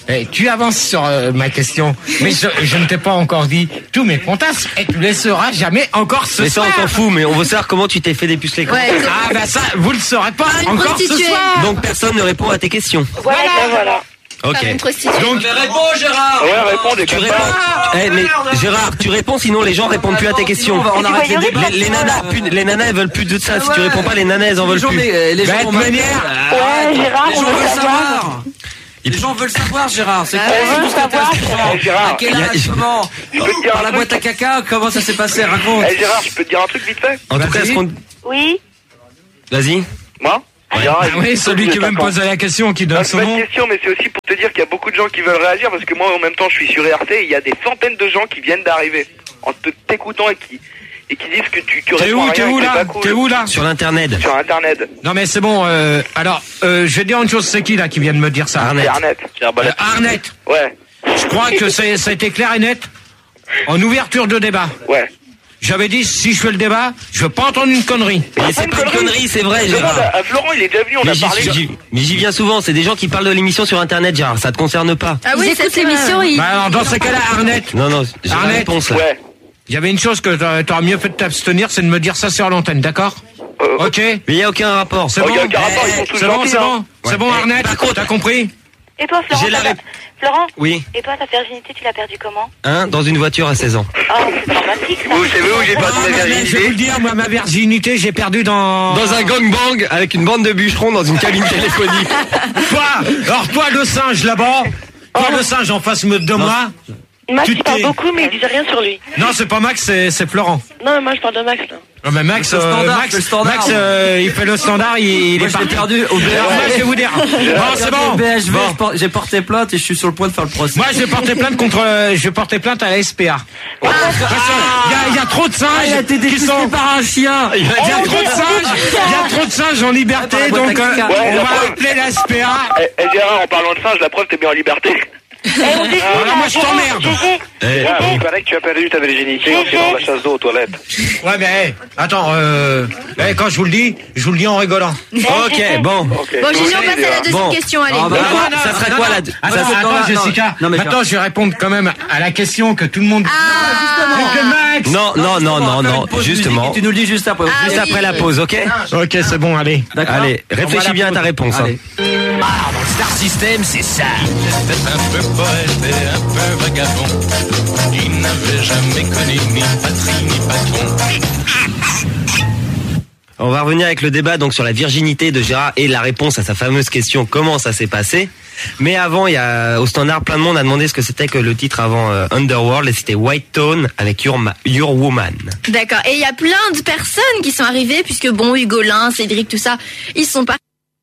Speaker 2: Eh, tu avances sur euh, ma question, mais je, je ne t'ai pas encore dit tous mes fantasmes et tu les sauras jamais encore ce
Speaker 12: Mais ça,
Speaker 2: soir.
Speaker 12: on s'en fout, mais on veut savoir comment tu t'es fait dépuceler.
Speaker 2: Ouais, ah bah ça, vous le saurez pas encore ce soir.
Speaker 12: Donc personne ne répond à tes questions.
Speaker 11: Voilà, voilà.
Speaker 12: Ok.
Speaker 8: Donc, mais réponds, Gérard.
Speaker 14: Ouais, réponds, des
Speaker 12: Tu réponds. Eh, mais Gérard, tu réponds, sinon les gens répondent plus à tes questions.
Speaker 8: On arrête les débats.
Speaker 12: Les, les nanas, plus, les nanas, elles veulent plus de ça. Si tu réponds pas, les nanas, elles en veulent plus.
Speaker 8: Les gens vont
Speaker 11: Ouais, Gérard,
Speaker 8: Les
Speaker 11: on
Speaker 8: gens
Speaker 11: veut
Speaker 8: veulent
Speaker 11: savoir.
Speaker 8: savoir. Les gens veulent savoir, Gérard. C'est
Speaker 11: On
Speaker 8: quoi
Speaker 11: veut savoir.
Speaker 14: Eh, Gérard,
Speaker 8: À quel âge, comment
Speaker 14: je peux te dire
Speaker 8: Dans
Speaker 14: un
Speaker 8: la
Speaker 14: truc.
Speaker 8: boîte à caca, comment ça s'est passé? Raconte.
Speaker 14: Eh, Gérard, je peux te dire un truc vite fait?
Speaker 12: En tout cas, est-ce qu'on...
Speaker 13: Oui.
Speaker 12: Vas-y.
Speaker 14: Moi?
Speaker 12: Ouais.
Speaker 14: Gérard,
Speaker 2: Ah
Speaker 14: il-
Speaker 2: oui, celui qui veut me poser la question, qui donne
Speaker 14: Non, c'est
Speaker 2: son
Speaker 14: pas
Speaker 2: nom.
Speaker 14: une question, mais c'est aussi pour te dire qu'il y a beaucoup de gens qui veulent réagir parce que moi, en même temps, je suis sur R T et il y a des centaines de gens qui viennent d'arriver en te- t'écoutant et qui, et qui disent que tu, tu
Speaker 2: T'es
Speaker 14: réponds
Speaker 2: où,
Speaker 14: à
Speaker 2: t'es
Speaker 14: rien
Speaker 2: où
Speaker 14: et que c'est
Speaker 2: là
Speaker 14: pas cool.
Speaker 2: T'es où là
Speaker 12: Sur l'internet.
Speaker 14: Sur Internet.
Speaker 2: Non mais c'est bon, euh, alors, euh, je vais dire une chose, c'est qui là qui vient de me dire ça?
Speaker 12: Arnett.
Speaker 14: C'est Arnett.
Speaker 2: Euh, Arnett.
Speaker 14: Ouais.
Speaker 2: Je crois que c'est- ça a été clair et net en ouverture de débat.
Speaker 14: Ouais.
Speaker 2: J'avais dit, si je fais le débat, je veux pas entendre une connerie.
Speaker 12: Mais c'est pas une connerie, c'est vrai,
Speaker 14: Demande
Speaker 12: Gérard.
Speaker 14: à, à Florent, il est déjà venu, on
Speaker 12: Mais
Speaker 14: a
Speaker 12: j'y,
Speaker 14: parlé.
Speaker 12: j'y- mais j'y viens souvent, c'est des gens qui parlent de l'émission sur internet, Gérard, ça te concerne pas.
Speaker 16: Ah oui, écoute l'émission, il...
Speaker 2: Bah alors, dans ces cas-là, Arnett,
Speaker 12: Non, non, j'ai la
Speaker 2: Arnett.
Speaker 12: réponse là.
Speaker 14: Ouais.
Speaker 2: il y avait une chose que t'a- t'aurais mieux fait de t'abstenir, c'est de me dire ça sur l'antenne, d'accord?
Speaker 14: Euh,
Speaker 2: Ok.
Speaker 12: Mais il y a aucun rapport.
Speaker 2: C'est
Speaker 14: Oh,
Speaker 2: bon.
Speaker 14: y a aucun rapport, ils sont tous
Speaker 2: C'est bon,
Speaker 14: gentils,
Speaker 2: c'est
Speaker 14: hein.
Speaker 2: bon, c'est bon,
Speaker 12: Ouais.
Speaker 2: Arnett.
Speaker 12: Par contre-
Speaker 2: t'as compris?
Speaker 13: Et toi, Florent,
Speaker 12: J'ai la
Speaker 13: t'as-
Speaker 12: rép-
Speaker 13: Florent
Speaker 12: Oui.
Speaker 13: Et toi, ta virginité, tu l'as perdue comment?
Speaker 12: Hein, dans une voiture à seize ans.
Speaker 13: Oh, c'est dramatique, ça.
Speaker 14: Vous savez où j'ai
Speaker 2: Ah,
Speaker 14: perdu ma
Speaker 2: mais je vais vous
Speaker 14: virginité?
Speaker 2: le dire, moi, ma virginité, j'ai perdu dans...
Speaker 12: Dans un gangbang avec une bande de bûcherons dans une cabine téléphonique.
Speaker 2: Toi, alors toi, le singe là-bas, toi, le singe en face de moi.
Speaker 11: Max,
Speaker 2: Tu
Speaker 11: il parle
Speaker 2: t'es-
Speaker 11: beaucoup, mais il dit rien sur lui.
Speaker 2: Non, c'est pas Max, c'est c'est Florent.
Speaker 11: Non, mais moi, je parle de Max, là.
Speaker 2: Non, mais Max,
Speaker 8: Le
Speaker 2: euh,
Speaker 8: standard,
Speaker 2: Max,
Speaker 8: le standard.
Speaker 2: Max, euh, il fait le standard, il, il
Speaker 8: Moi,
Speaker 2: est
Speaker 8: je l'ai
Speaker 2: parti.
Speaker 8: perdu au B H V.
Speaker 2: Alors, moi, je vais vous dire. Bon, c'est bon.
Speaker 8: B H V,
Speaker 2: Bon.
Speaker 8: je por- j'ai porté plainte et je suis sur le point de faire le procès.
Speaker 2: Moi, je vais porter plainte contre, euh, je vais porter plainte à la S P A. Parce que, il y a- il y a trop de singes
Speaker 8: Ah, il a été
Speaker 2: qui
Speaker 8: détesté
Speaker 2: sont,
Speaker 8: par un chien.
Speaker 2: il y a trop de singes, il y a trop de singes en liberté,
Speaker 8: Dans la boîte
Speaker 2: donc,
Speaker 8: à
Speaker 2: euh,
Speaker 8: caca.
Speaker 14: Ouais,
Speaker 2: on
Speaker 14: la
Speaker 2: va
Speaker 14: preuve.
Speaker 2: appeler la S P A.
Speaker 14: Eh, eh, Gérard, en parlant de singe, la preuve, t'es bien en liberté.
Speaker 2: Alors, moi, je t'emmerde.
Speaker 14: Gérard, il paraît que tu as perdu ta virginité en tirant la chasse d'eau aux toilettes.
Speaker 2: Ouais, mais, hey, attends, euh, hey, quand je vous le dis, je vous le dis en rigolant.
Speaker 12: Ok, bon.
Speaker 14: Ok.
Speaker 10: Bon, Gigi, on passe à la deuxième
Speaker 12: Bon.
Speaker 10: question, allez.
Speaker 8: Ah, bah,
Speaker 12: Ah,
Speaker 2: Non, non,
Speaker 12: ça serait
Speaker 2: non,
Speaker 12: quoi
Speaker 2: non.
Speaker 12: la...
Speaker 2: Attends,
Speaker 12: ça serait-
Speaker 2: attends,
Speaker 8: non,
Speaker 2: Jessica.
Speaker 8: non, mais
Speaker 2: Maintenant, je vais répondre quand même à la question que tout le monde.
Speaker 10: Ah,
Speaker 2: Que Max.
Speaker 12: Non, non, non, non, non, justement.
Speaker 8: Tu nous le dis juste après.
Speaker 10: Ah,
Speaker 12: Juste
Speaker 10: oui.
Speaker 12: après la pause, ok?
Speaker 2: Ok, c'est bon, allez.
Speaker 8: D'accord.
Speaker 12: Allez, réfléchis bien à ta réponse. hein.
Speaker 8: Allez.
Speaker 17: Ah, dans le Star System, c'est ça. J'étais un peu poète et un peu vagabond. Il n'avait jamais connu ni patrie ni patron.
Speaker 12: On va revenir avec le débat donc sur la virginité de Gérard et la réponse à sa fameuse question comment ça s'est passé. Mais avant, il y a au standard plein de monde a demandé ce que c'était que le titre avant euh, Underworld et c'était White Tone avec Your, Ma- Your Woman.
Speaker 10: D'accord. Et il y a plein de personnes qui sont arrivées, puisque bon, Hugolin, Cédric, tout ça, ils sont pas.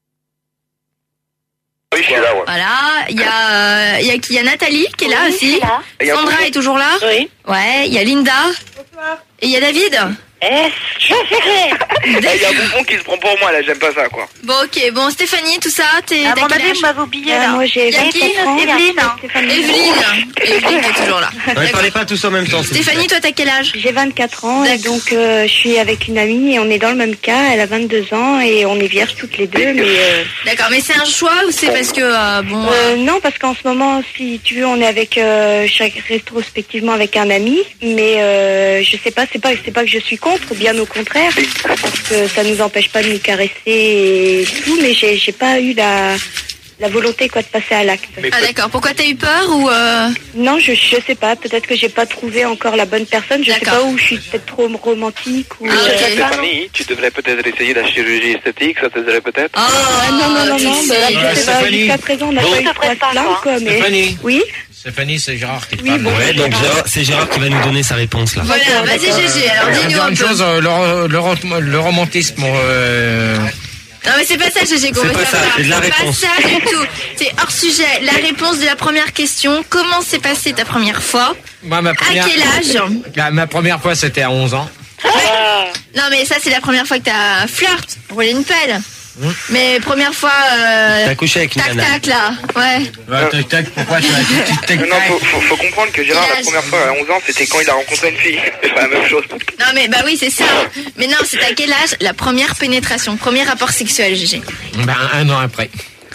Speaker 14: Oui, je suis là, ouais.
Speaker 10: Voilà. Il y a, euh, il y a qui? Il y a Nathalie qui est là
Speaker 13: Oui, je
Speaker 10: aussi.
Speaker 13: suis là.
Speaker 14: Et il y a
Speaker 10: Sandra
Speaker 14: beaucoup-
Speaker 10: est toujours là.
Speaker 11: Oui.
Speaker 10: Ouais. Il y a Linda. Et il y a David.
Speaker 13: Eh, je fais
Speaker 14: Eh, il y a un bouffon qui se prend pour moi, là, j'aime pas ça, quoi.
Speaker 10: Bon, ok. Bon, Stéphanie, tout ça, t'es.
Speaker 13: Ah,
Speaker 10: t'as
Speaker 13: bon,
Speaker 10: quel
Speaker 13: madame,
Speaker 10: âge?
Speaker 13: vous m'avez oublié, là.
Speaker 11: moi, j'ai
Speaker 10: Il y a qui?
Speaker 13: vingt-quatre ans,
Speaker 10: Evelyne.
Speaker 13: Stéphanie.
Speaker 10: Evelyne. Evelyne qui est toujours là.
Speaker 12: Non, ne
Speaker 10: D'accord.
Speaker 12: parlez pas tous en même temps. s'il vous
Speaker 10: Stéphanie,
Speaker 12: plaît.
Speaker 10: toi, t'as quel âge?
Speaker 18: J'ai vingt-quatre ans et donc euh, je suis avec une amie et on est dans le même cas. Elle a vingt-deux ans et on est vierges toutes les deux. Mais euh,
Speaker 10: D'accord, mais c'est un choix ou c'est parce que euh, bon.
Speaker 18: euh, non, parce qu'en ce moment, si tu veux, on est avec euh, chaque rétrospectivement avec un ami. Mais euh, je sais pas, c'est pas, c'est pas que je suis contre, bien au contraire, parce que ça nous empêche pas de nous caresser et tout. Mais j'ai, j'ai pas eu la la volonté quoi de passer à l'acte.
Speaker 10: Ah d'accord. Pourquoi t'as eu peur ou euh...
Speaker 18: Non, je je sais pas. Peut-être que j'ai pas trouvé encore la bonne personne. Je sais
Speaker 10: D'accord.
Speaker 18: pas où je suis peut-être trop romantique ou.
Speaker 10: Ah, ok.
Speaker 14: Stéphanie, tu devrais peut-être essayer la chirurgie esthétique, ça t'aiderait peut-être.
Speaker 10: Ah
Speaker 18: non, non, non,
Speaker 10: tu
Speaker 18: non,
Speaker 10: sais.
Speaker 18: bah, je
Speaker 2: Euh,
Speaker 18: sais pas,
Speaker 2: Stéphanie.
Speaker 18: jusqu'à présent, on n'a
Speaker 2: Bon.
Speaker 18: pas eu de poisse là, quoi, mais...
Speaker 2: Stéphanie.
Speaker 18: Oui,
Speaker 2: Stéphanie, c'est Gérard qui te
Speaker 18: Oui,
Speaker 2: parle.
Speaker 18: bon.
Speaker 12: Ouais, donc Gérard- c'est Gérard qui va nous donner sa réponse là.
Speaker 10: Voilà, vas-y Gégé, alors
Speaker 2: Je vais
Speaker 10: dis-nous
Speaker 2: dire
Speaker 10: un
Speaker 2: une
Speaker 10: peu.
Speaker 2: chose, euh, le, ro- le, ro- le romantisme, euh,
Speaker 10: Non mais c'est pas ça Gégé qu'on
Speaker 12: C'est
Speaker 10: veut
Speaker 12: pas ça,
Speaker 10: savoir.
Speaker 12: c'est de la
Speaker 10: C'est pas
Speaker 12: réponse.
Speaker 10: ça du tout. C'est hors sujet. La réponse de la première question. Comment s'est passée ta première fois?
Speaker 2: moi, ma première,
Speaker 10: À quel âge?
Speaker 2: Ah, ma première fois, c'était à onze ans.
Speaker 10: Non mais ça c'est la première fois que t'as flirt, roulé une pelle. Mais première fois... Euh...
Speaker 12: T'as couché avec une
Speaker 10: Tac
Speaker 12: nana.
Speaker 10: tac là, ouais.
Speaker 2: Ouais, tac, tac, pourquoi tu as dit petite tac,
Speaker 14: Non,
Speaker 2: tac
Speaker 14: faut, faut, faut comprendre que Gérard, la première fois à onze ans, c'était quand il a rencontré une fille. C'est pas la même chose.
Speaker 10: Non mais bah oui c'est ça. Mais non c'est à quel âge la première pénétration, premier rapport sexuel Gégé?
Speaker 2: Ben, un an après.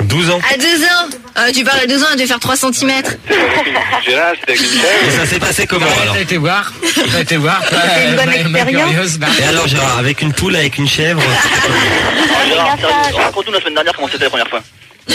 Speaker 12: douze ans.
Speaker 10: À douze ans euh, Tu parles à douze ans, elle devait faire trois centimètres.
Speaker 14: Gérard, c'était avec une chèvre.
Speaker 12: Et ça s'est passé comment alors?
Speaker 2: T'as été voir. T'as été voir.
Speaker 18: C'était une bonne expérience.
Speaker 12: Et alors Gérard, avec une poule, avec une chèvre?
Speaker 6: Gérard, raconte-nous la semaine dernière comment c'était la première fois.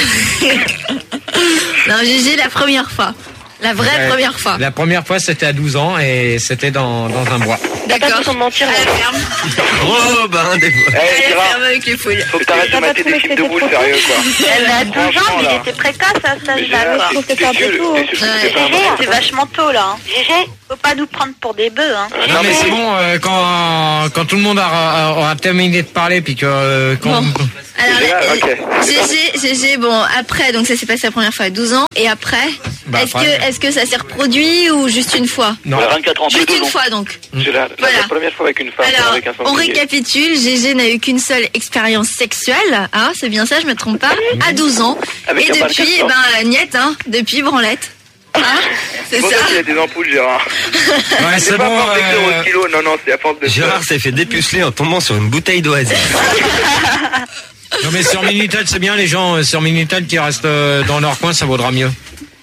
Speaker 10: Non, G G, la première fois. La vraie
Speaker 2: Ouais.
Speaker 10: première fois.
Speaker 2: La première fois, c'était à douze ans et c'était dans, dans un bois.
Speaker 10: D'accord. Sans mentir, à la ferme.
Speaker 12: Oh, ben, des fois.
Speaker 10: À la
Speaker 14: Gérard,
Speaker 10: ferme avec les poules.
Speaker 14: faut que t'arrêtes de mater des films de boules, sérieux, quoi.
Speaker 13: Elle a douze ans,
Speaker 14: Franchement,
Speaker 13: mais il
Speaker 14: là.
Speaker 13: était précoce à cet âge-là. quoi.
Speaker 18: Je trouve que c'est un peu tôt.
Speaker 10: Ouais.
Speaker 13: Gégé, c'est vachement tôt là. hein. Gégé, faut pas nous prendre pour des bœufs. Hein.
Speaker 2: Non mais c'est bon, euh, quand, quand tout le monde aura, aura terminé de parler, puis que... euh, quand...
Speaker 10: Bon. Alors,
Speaker 14: Gérard,
Speaker 10: là,
Speaker 14: ok.
Speaker 10: G G, G G, bon, après, donc ça s'est passé la première fois à douze ans, et après,
Speaker 2: Bah,
Speaker 10: est-ce
Speaker 2: après.
Speaker 10: que, est-ce que ça s'est reproduit ou juste une fois?
Speaker 2: Non.
Speaker 6: Voilà, vingt-quatre ans, tous les
Speaker 10: Juste
Speaker 6: deux
Speaker 10: une
Speaker 6: ans.
Speaker 10: fois donc.
Speaker 14: Gérard, c'est
Speaker 10: Voilà.
Speaker 14: la première fois avec une femme,
Speaker 10: Alors,
Speaker 14: avec un
Speaker 10: on
Speaker 14: sanglier.
Speaker 10: récapitule, G G n'a eu qu'une seule expérience sexuelle, hein, c'est bien ça, je me trompe pas, à douze ans,
Speaker 14: Avec
Speaker 10: et
Speaker 14: un
Speaker 10: depuis,
Speaker 14: balcon.
Speaker 10: eh ben, niette, hein, depuis branlette. Hein, c'est
Speaker 14: C'est pour
Speaker 10: ça.
Speaker 14: ça qu'il y a des ampoules, Gérard.
Speaker 2: Ouais, c'est
Speaker 14: C'est pas
Speaker 2: bon.
Speaker 14: à force d'être
Speaker 2: euh,
Speaker 14: au kilo, non, non, c'est à force de...
Speaker 12: Gérard s'est fait dépuceler en tombant sur une bouteille d'oasis.
Speaker 2: Non mais sur Minitel, c'est bien, les gens euh, sur Minitel qui restent euh, dans leur coin, ça vaudra mieux.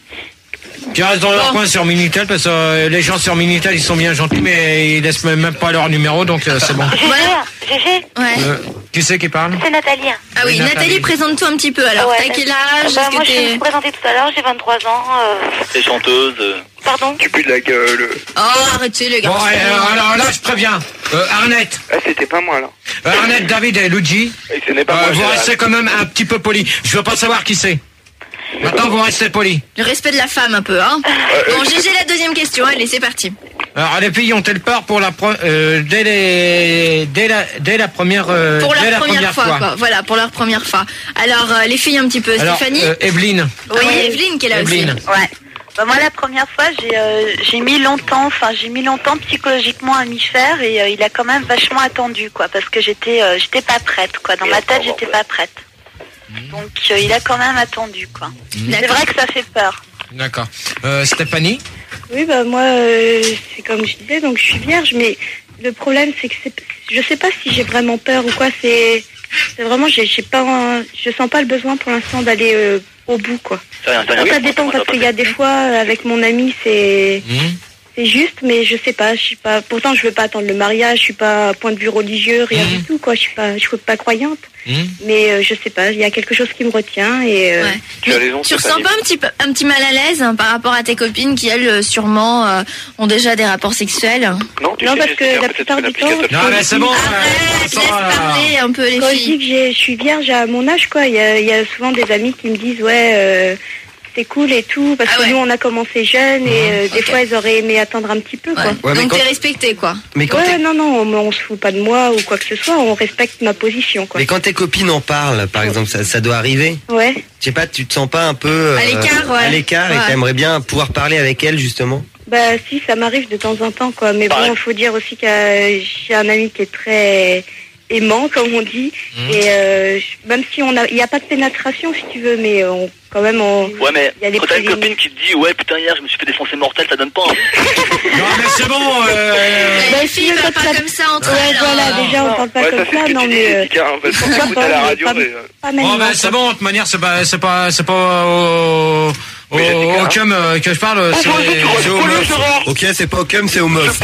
Speaker 2: Qui restent dans leur
Speaker 10: Bon.
Speaker 2: coin sur Minitel, parce que euh, les gens sur Minitel, ils sont bien gentils, mais ils laissent même même pas leur numéro, donc euh, c'est bon.
Speaker 13: Gégé, Gégé,
Speaker 10: Ouais.
Speaker 2: Euh, qui c'est qui parle?
Speaker 13: c'est Nathalie.
Speaker 10: Ah oui,
Speaker 2: Oui,
Speaker 10: Nathalie,
Speaker 2: Nathalie.
Speaker 10: présente-toi un petit peu alors.
Speaker 13: Ouais,
Speaker 10: T'as quel
Speaker 13: bah,
Speaker 10: âge?
Speaker 13: bah,
Speaker 10: Est-ce
Speaker 13: moi,
Speaker 10: que
Speaker 13: je vais
Speaker 10: t'es...
Speaker 13: me présenter tout à l'heure, j'ai vingt-trois ans. Euh...
Speaker 6: T'es chanteuse. euh,
Speaker 13: Pardon
Speaker 14: Tu pues de la gueule.
Speaker 10: Oh, arrêtez les gars.
Speaker 2: Bon, euh, alors là, je préviens. Euh, Arnett,
Speaker 14: Ah, c'était pas moi, là.
Speaker 2: euh, Arnett, David et Luigi,
Speaker 14: Et ce n'est pas
Speaker 2: euh,
Speaker 14: moi,
Speaker 2: vous
Speaker 14: Gérard.
Speaker 2: restez quand même un petit peu poli. Je veux pas savoir qui c'est. Maintenant, vous restez poli.
Speaker 10: Le respect de la femme un peu, hein.
Speaker 14: Euh,
Speaker 10: Bon, G G, la deuxième question, allez, c'est parti.
Speaker 2: Alors, les filles ont-elles peur pour la pro- euh, dès, les, dès, la, dès la première, euh,
Speaker 10: Pour
Speaker 2: dès
Speaker 10: leur
Speaker 2: la
Speaker 10: première, fois, quoi. Voilà, pour leur première fois. Alors, euh, les filles un petit peu,
Speaker 2: Alors,
Speaker 10: Stéphanie.
Speaker 2: euh, Evelyne.
Speaker 10: Oui, Evelyne qui est là
Speaker 2: Evelyne.
Speaker 10: aussi.
Speaker 13: Ouais. Bah, moi, la première fois, j'ai euh, j'ai mis longtemps, enfin, j'ai mis longtemps psychologiquement à m'y faire et euh, il a quand même vachement attendu, quoi, parce que j'étais euh, j'étais pas prête, quoi. Dans ma tête, j'étais pas prête. Donc, euh, il a quand même attendu, quoi. C'est vrai que ça fait peur.
Speaker 2: D'accord. Euh, Stéphanie.
Speaker 18: Oui, bah moi, euh, c'est comme je disais, donc je suis vierge, mais le problème, c'est que c'est, je sais pas si j'ai vraiment peur ou quoi. C'est, c'est vraiment, j'ai, j'ai pas, un- je sens pas le besoin pour l'instant d'aller euh, au bout, quoi.
Speaker 6: C'est rien, c'est
Speaker 18: Alors,
Speaker 6: rien.
Speaker 18: ça dépend parce qu'il y a des fois euh, avec mon ami, c'est, c'est juste, mais je sais pas, je suis pas. Pourtant, je veux pas attendre le mariage, je suis pas à point de vue religieux, rien du tout, quoi. Je suis pas, je suis pas croyante. Mais euh, je sais pas, il y a quelque chose qui me retient et. euh,
Speaker 10: Ouais. Mais tu ressens pas un petit, peu- un petit mal à l'aise hein, par rapport à tes copines qui, elles, euh, sûrement, euh, ont déjà des rapports sexuels?
Speaker 14: Non,
Speaker 18: Non, parce que la plupart du temps.
Speaker 2: Non, mais c'est bon.
Speaker 10: Arrête, laisse parler un peu les
Speaker 18: Quand je
Speaker 10: filles.
Speaker 18: dis que j'ai- je suis vierge à mon âge, quoi, il y a, il y a souvent des amis qui me disent, ouais, euh, c'est cool et tout, parce que nous, on a commencé jeune et euh, des fois, ils auraient aimé attendre un petit peu, quoi.
Speaker 12: Ouais, mais
Speaker 10: Donc
Speaker 12: quand-
Speaker 10: t'es respecté, quoi.
Speaker 12: Mais quand
Speaker 18: ouais,
Speaker 12: t'es-
Speaker 18: non, non, on, on se fout pas de moi ou quoi que ce soit, on respecte ma position, quoi.
Speaker 12: Mais quand tes copines en parlent, par exemple, ça, ça doit arriver.
Speaker 18: Ouais.
Speaker 12: Je sais pas, tu te sens pas un peu euh,
Speaker 18: À l'écart, ouais.
Speaker 12: à l'écart et
Speaker 18: Ouais.
Speaker 12: t'aimerais bien pouvoir parler avec elles justement.
Speaker 18: Bah si, ça m'arrive de temps en temps, quoi. Mais bon, il faut dire aussi que euh, j'ai un ami qui est très aimant, comme on dit. Et euh, je- même si on a, il n'y a pas de pénétration, si tu veux, mais on, quand même, on.
Speaker 6: Ouais, mais
Speaker 18: il y a des
Speaker 6: quand t'as une
Speaker 18: préliminaires.
Speaker 6: copine qui te dit, ouais, putain, hier, je me suis fait défoncer mortel, ça donne pas. hein.
Speaker 2: Non, mais c'est bon. Euh...
Speaker 10: Les filles parlent pas comme ça entre
Speaker 18: Ouais,
Speaker 10: elles.
Speaker 18: voilà,
Speaker 10: hein.
Speaker 18: déjà, on parle pas
Speaker 14: Ouais,
Speaker 18: comme
Speaker 14: ça, c'est
Speaker 18: ça,
Speaker 14: ce que
Speaker 18: non,
Speaker 14: tu dis,
Speaker 18: mais. euh,
Speaker 14: Jessica, en fait,
Speaker 18: ça
Speaker 14: on
Speaker 18: va
Speaker 14: écoute
Speaker 18: pas,
Speaker 14: à la
Speaker 18: mais
Speaker 14: radio,
Speaker 18: pas-
Speaker 14: mais, euh,
Speaker 18: pas
Speaker 2: Bon,
Speaker 18: maniement,
Speaker 2: ben
Speaker 18: quoi.
Speaker 2: c'est bon. De toute manière, c'est pas, c'est pas, c'est pas au, au, au cum euh, que je parle. C'est c'est au meuf.
Speaker 12: Ok, c'est pas au cum, c'est au meuf.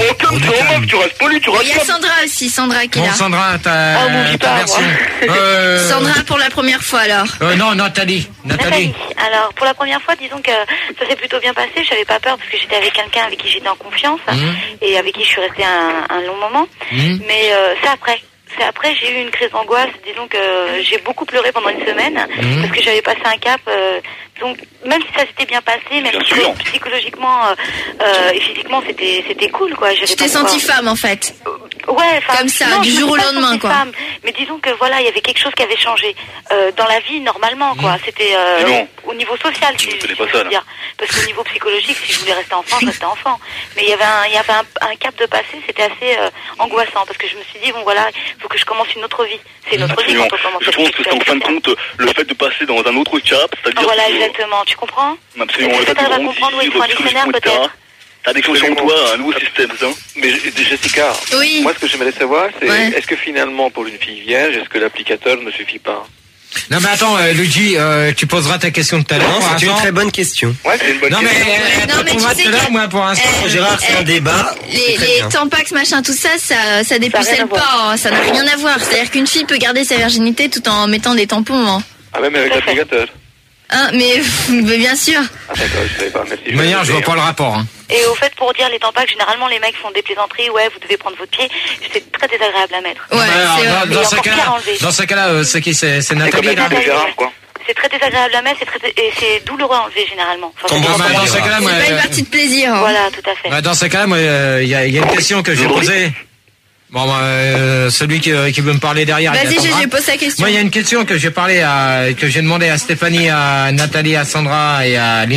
Speaker 14: Tu restes poli, tu
Speaker 10: Il y a Sandra aussi, Sandra qui est
Speaker 2: Bon,
Speaker 10: là.
Speaker 2: Sandra, ta,
Speaker 10: Ah, mon
Speaker 2: ta
Speaker 10: guitare,
Speaker 2: version.
Speaker 10: moi.
Speaker 2: Euh,
Speaker 10: Sandra pour la première fois alors.
Speaker 2: euh, non, Nathalie. Nathalie.
Speaker 13: Nathalie. Alors, pour la première fois, disons que ça s'est plutôt bien passé. J'avais pas peur parce que j'étais avec quelqu'un avec qui j'étais en confiance et avec qui je suis restée un, un long moment.
Speaker 2: Mhm.
Speaker 13: Mais euh, c'est après. C'est après, j'ai eu une crise d'angoisse. Disons que j'ai beaucoup pleuré pendant une semaine
Speaker 2: Mhm.
Speaker 13: parce que j'avais passé un cap. euh, donc, même si ça s'était bien passé, même psycho- psychologiquement euh, euh, et physiquement, c'était c'était cool, quoi. J'avais
Speaker 10: Tu t'es
Speaker 13: pas
Speaker 10: sentie
Speaker 13: quoi-
Speaker 10: femme en fait.
Speaker 13: Ouais, enfin,
Speaker 10: Comme ça,
Speaker 13: non,
Speaker 10: du
Speaker 13: je me
Speaker 10: jour
Speaker 13: suis
Speaker 10: au
Speaker 13: pas
Speaker 10: lendemain,
Speaker 13: sentie
Speaker 10: quoi.
Speaker 13: femme, mais disons que voilà, il y avait quelque chose qui avait changé euh, dans la vie normalement, quoi.
Speaker 10: Mmh.
Speaker 13: C'était euh,
Speaker 6: Dis donc.
Speaker 13: au, au niveau social, si, si
Speaker 6: pas
Speaker 13: je
Speaker 6: ça,
Speaker 13: veux
Speaker 6: là.
Speaker 13: dire. Parce qu'au niveau psychologique, si je voulais rester enfant, je restais enfant. Mais il y avait un, il y avait un, un cap de passé, c'était assez euh, angoissant parce que je me suis dit bon voilà, il faut que je commence une autre vie. C'est une autre vie
Speaker 6: Absolument.
Speaker 13: qu'on peut commencer.
Speaker 6: Je pense que c'est en fin de compte le fait de passer dans un autre cap, c'est-à-dire
Speaker 13: Voilà,
Speaker 6: que,
Speaker 13: exactement. Tu comprends?
Speaker 6: absolument,
Speaker 13: Est-ce
Speaker 6: le
Speaker 13: que
Speaker 6: fait de
Speaker 13: t'arrives à
Speaker 6: grandir,
Speaker 13: comprendre où il faut un dictionnaire
Speaker 6: et cetera.
Speaker 13: peut-être?
Speaker 6: T'as des choses en toi, un nouveau système, c'est ça?
Speaker 14: Mais J- Jessica,
Speaker 10: Oui.
Speaker 14: moi ce que j'aimerais savoir, c'est
Speaker 10: Ouais.
Speaker 14: est-ce que finalement pour une fille vierge, est-ce que l'applicateur ne suffit pas?
Speaker 2: Non mais attends, euh, Luigi, euh, tu poseras ta question tout à l'heure.
Speaker 12: Non,
Speaker 2: pour
Speaker 12: c'est une
Speaker 2: l'instant.
Speaker 12: très bonne question.
Speaker 14: Ouais, c'est une bonne
Speaker 2: Non mais
Speaker 14: question.
Speaker 2: euh,
Speaker 10: Non,
Speaker 2: tu
Speaker 10: mais tu
Speaker 2: répondras
Speaker 10: sais
Speaker 2: tout à l'heure,
Speaker 10: que-
Speaker 2: moi pour l'instant.
Speaker 10: Euh,
Speaker 12: Gérard, c'est un débat.
Speaker 10: Les,
Speaker 12: C'est très
Speaker 10: les
Speaker 12: bien.
Speaker 10: tampax, machin, tout ça, ça, ça
Speaker 13: Ça a rien
Speaker 10: dépucelle
Speaker 13: à voir.
Speaker 10: pas, hein, ça n'a rien à voir. C'est-à-dire qu'une fille peut garder sa virginité tout en mettant des tampons. Hein,
Speaker 14: Ah, même avec l'applicateur.
Speaker 10: Hein, mais, mais bien sûr.
Speaker 14: Ah, d'accord, je savais pas. Merci.
Speaker 2: De toute manière, je vois pas le rapport. Hein.
Speaker 13: Et au fait, pour dire les tampacs, généralement, les mecs font des plaisanteries. Ouais, vous devez prendre votre pied. C'est très désagréable à mettre.
Speaker 10: Ouais,
Speaker 2: Alors,
Speaker 10: c'est
Speaker 2: dans,
Speaker 10: vrai.
Speaker 2: dans
Speaker 13: Et
Speaker 2: ce
Speaker 13: encore pire
Speaker 2: cas-là,
Speaker 13: à enlever.
Speaker 2: dans ce cas-là, euh, c'est qui c'est, c'est Nathalie là.
Speaker 14: C'est Gérard, quoi.
Speaker 13: C'est très désagréable à mettre, c'est très, et c'est douloureux à enlever généralement. Enfin,
Speaker 12: Ton
Speaker 13: c'est-
Speaker 12: bon
Speaker 2: Ah, bah, dans ce cas-là, moi,
Speaker 10: C'est pas une
Speaker 2: euh,
Speaker 10: partie de plaisir. Hein.
Speaker 13: Voilà, tout à fait.
Speaker 2: bah, dans ce cas-là, moi, il euh, y, a, y a une question que je vais poser. Bon, bah, euh, celui qui, euh, qui veut me parler derrière. il
Speaker 10: Vas-y,
Speaker 2: attendra.
Speaker 10: G G, pose ta question.
Speaker 2: Moi, il y a une question que j'ai parlé à, que j'ai demandé à Stéphanie, à Nathalie, à Sandra et à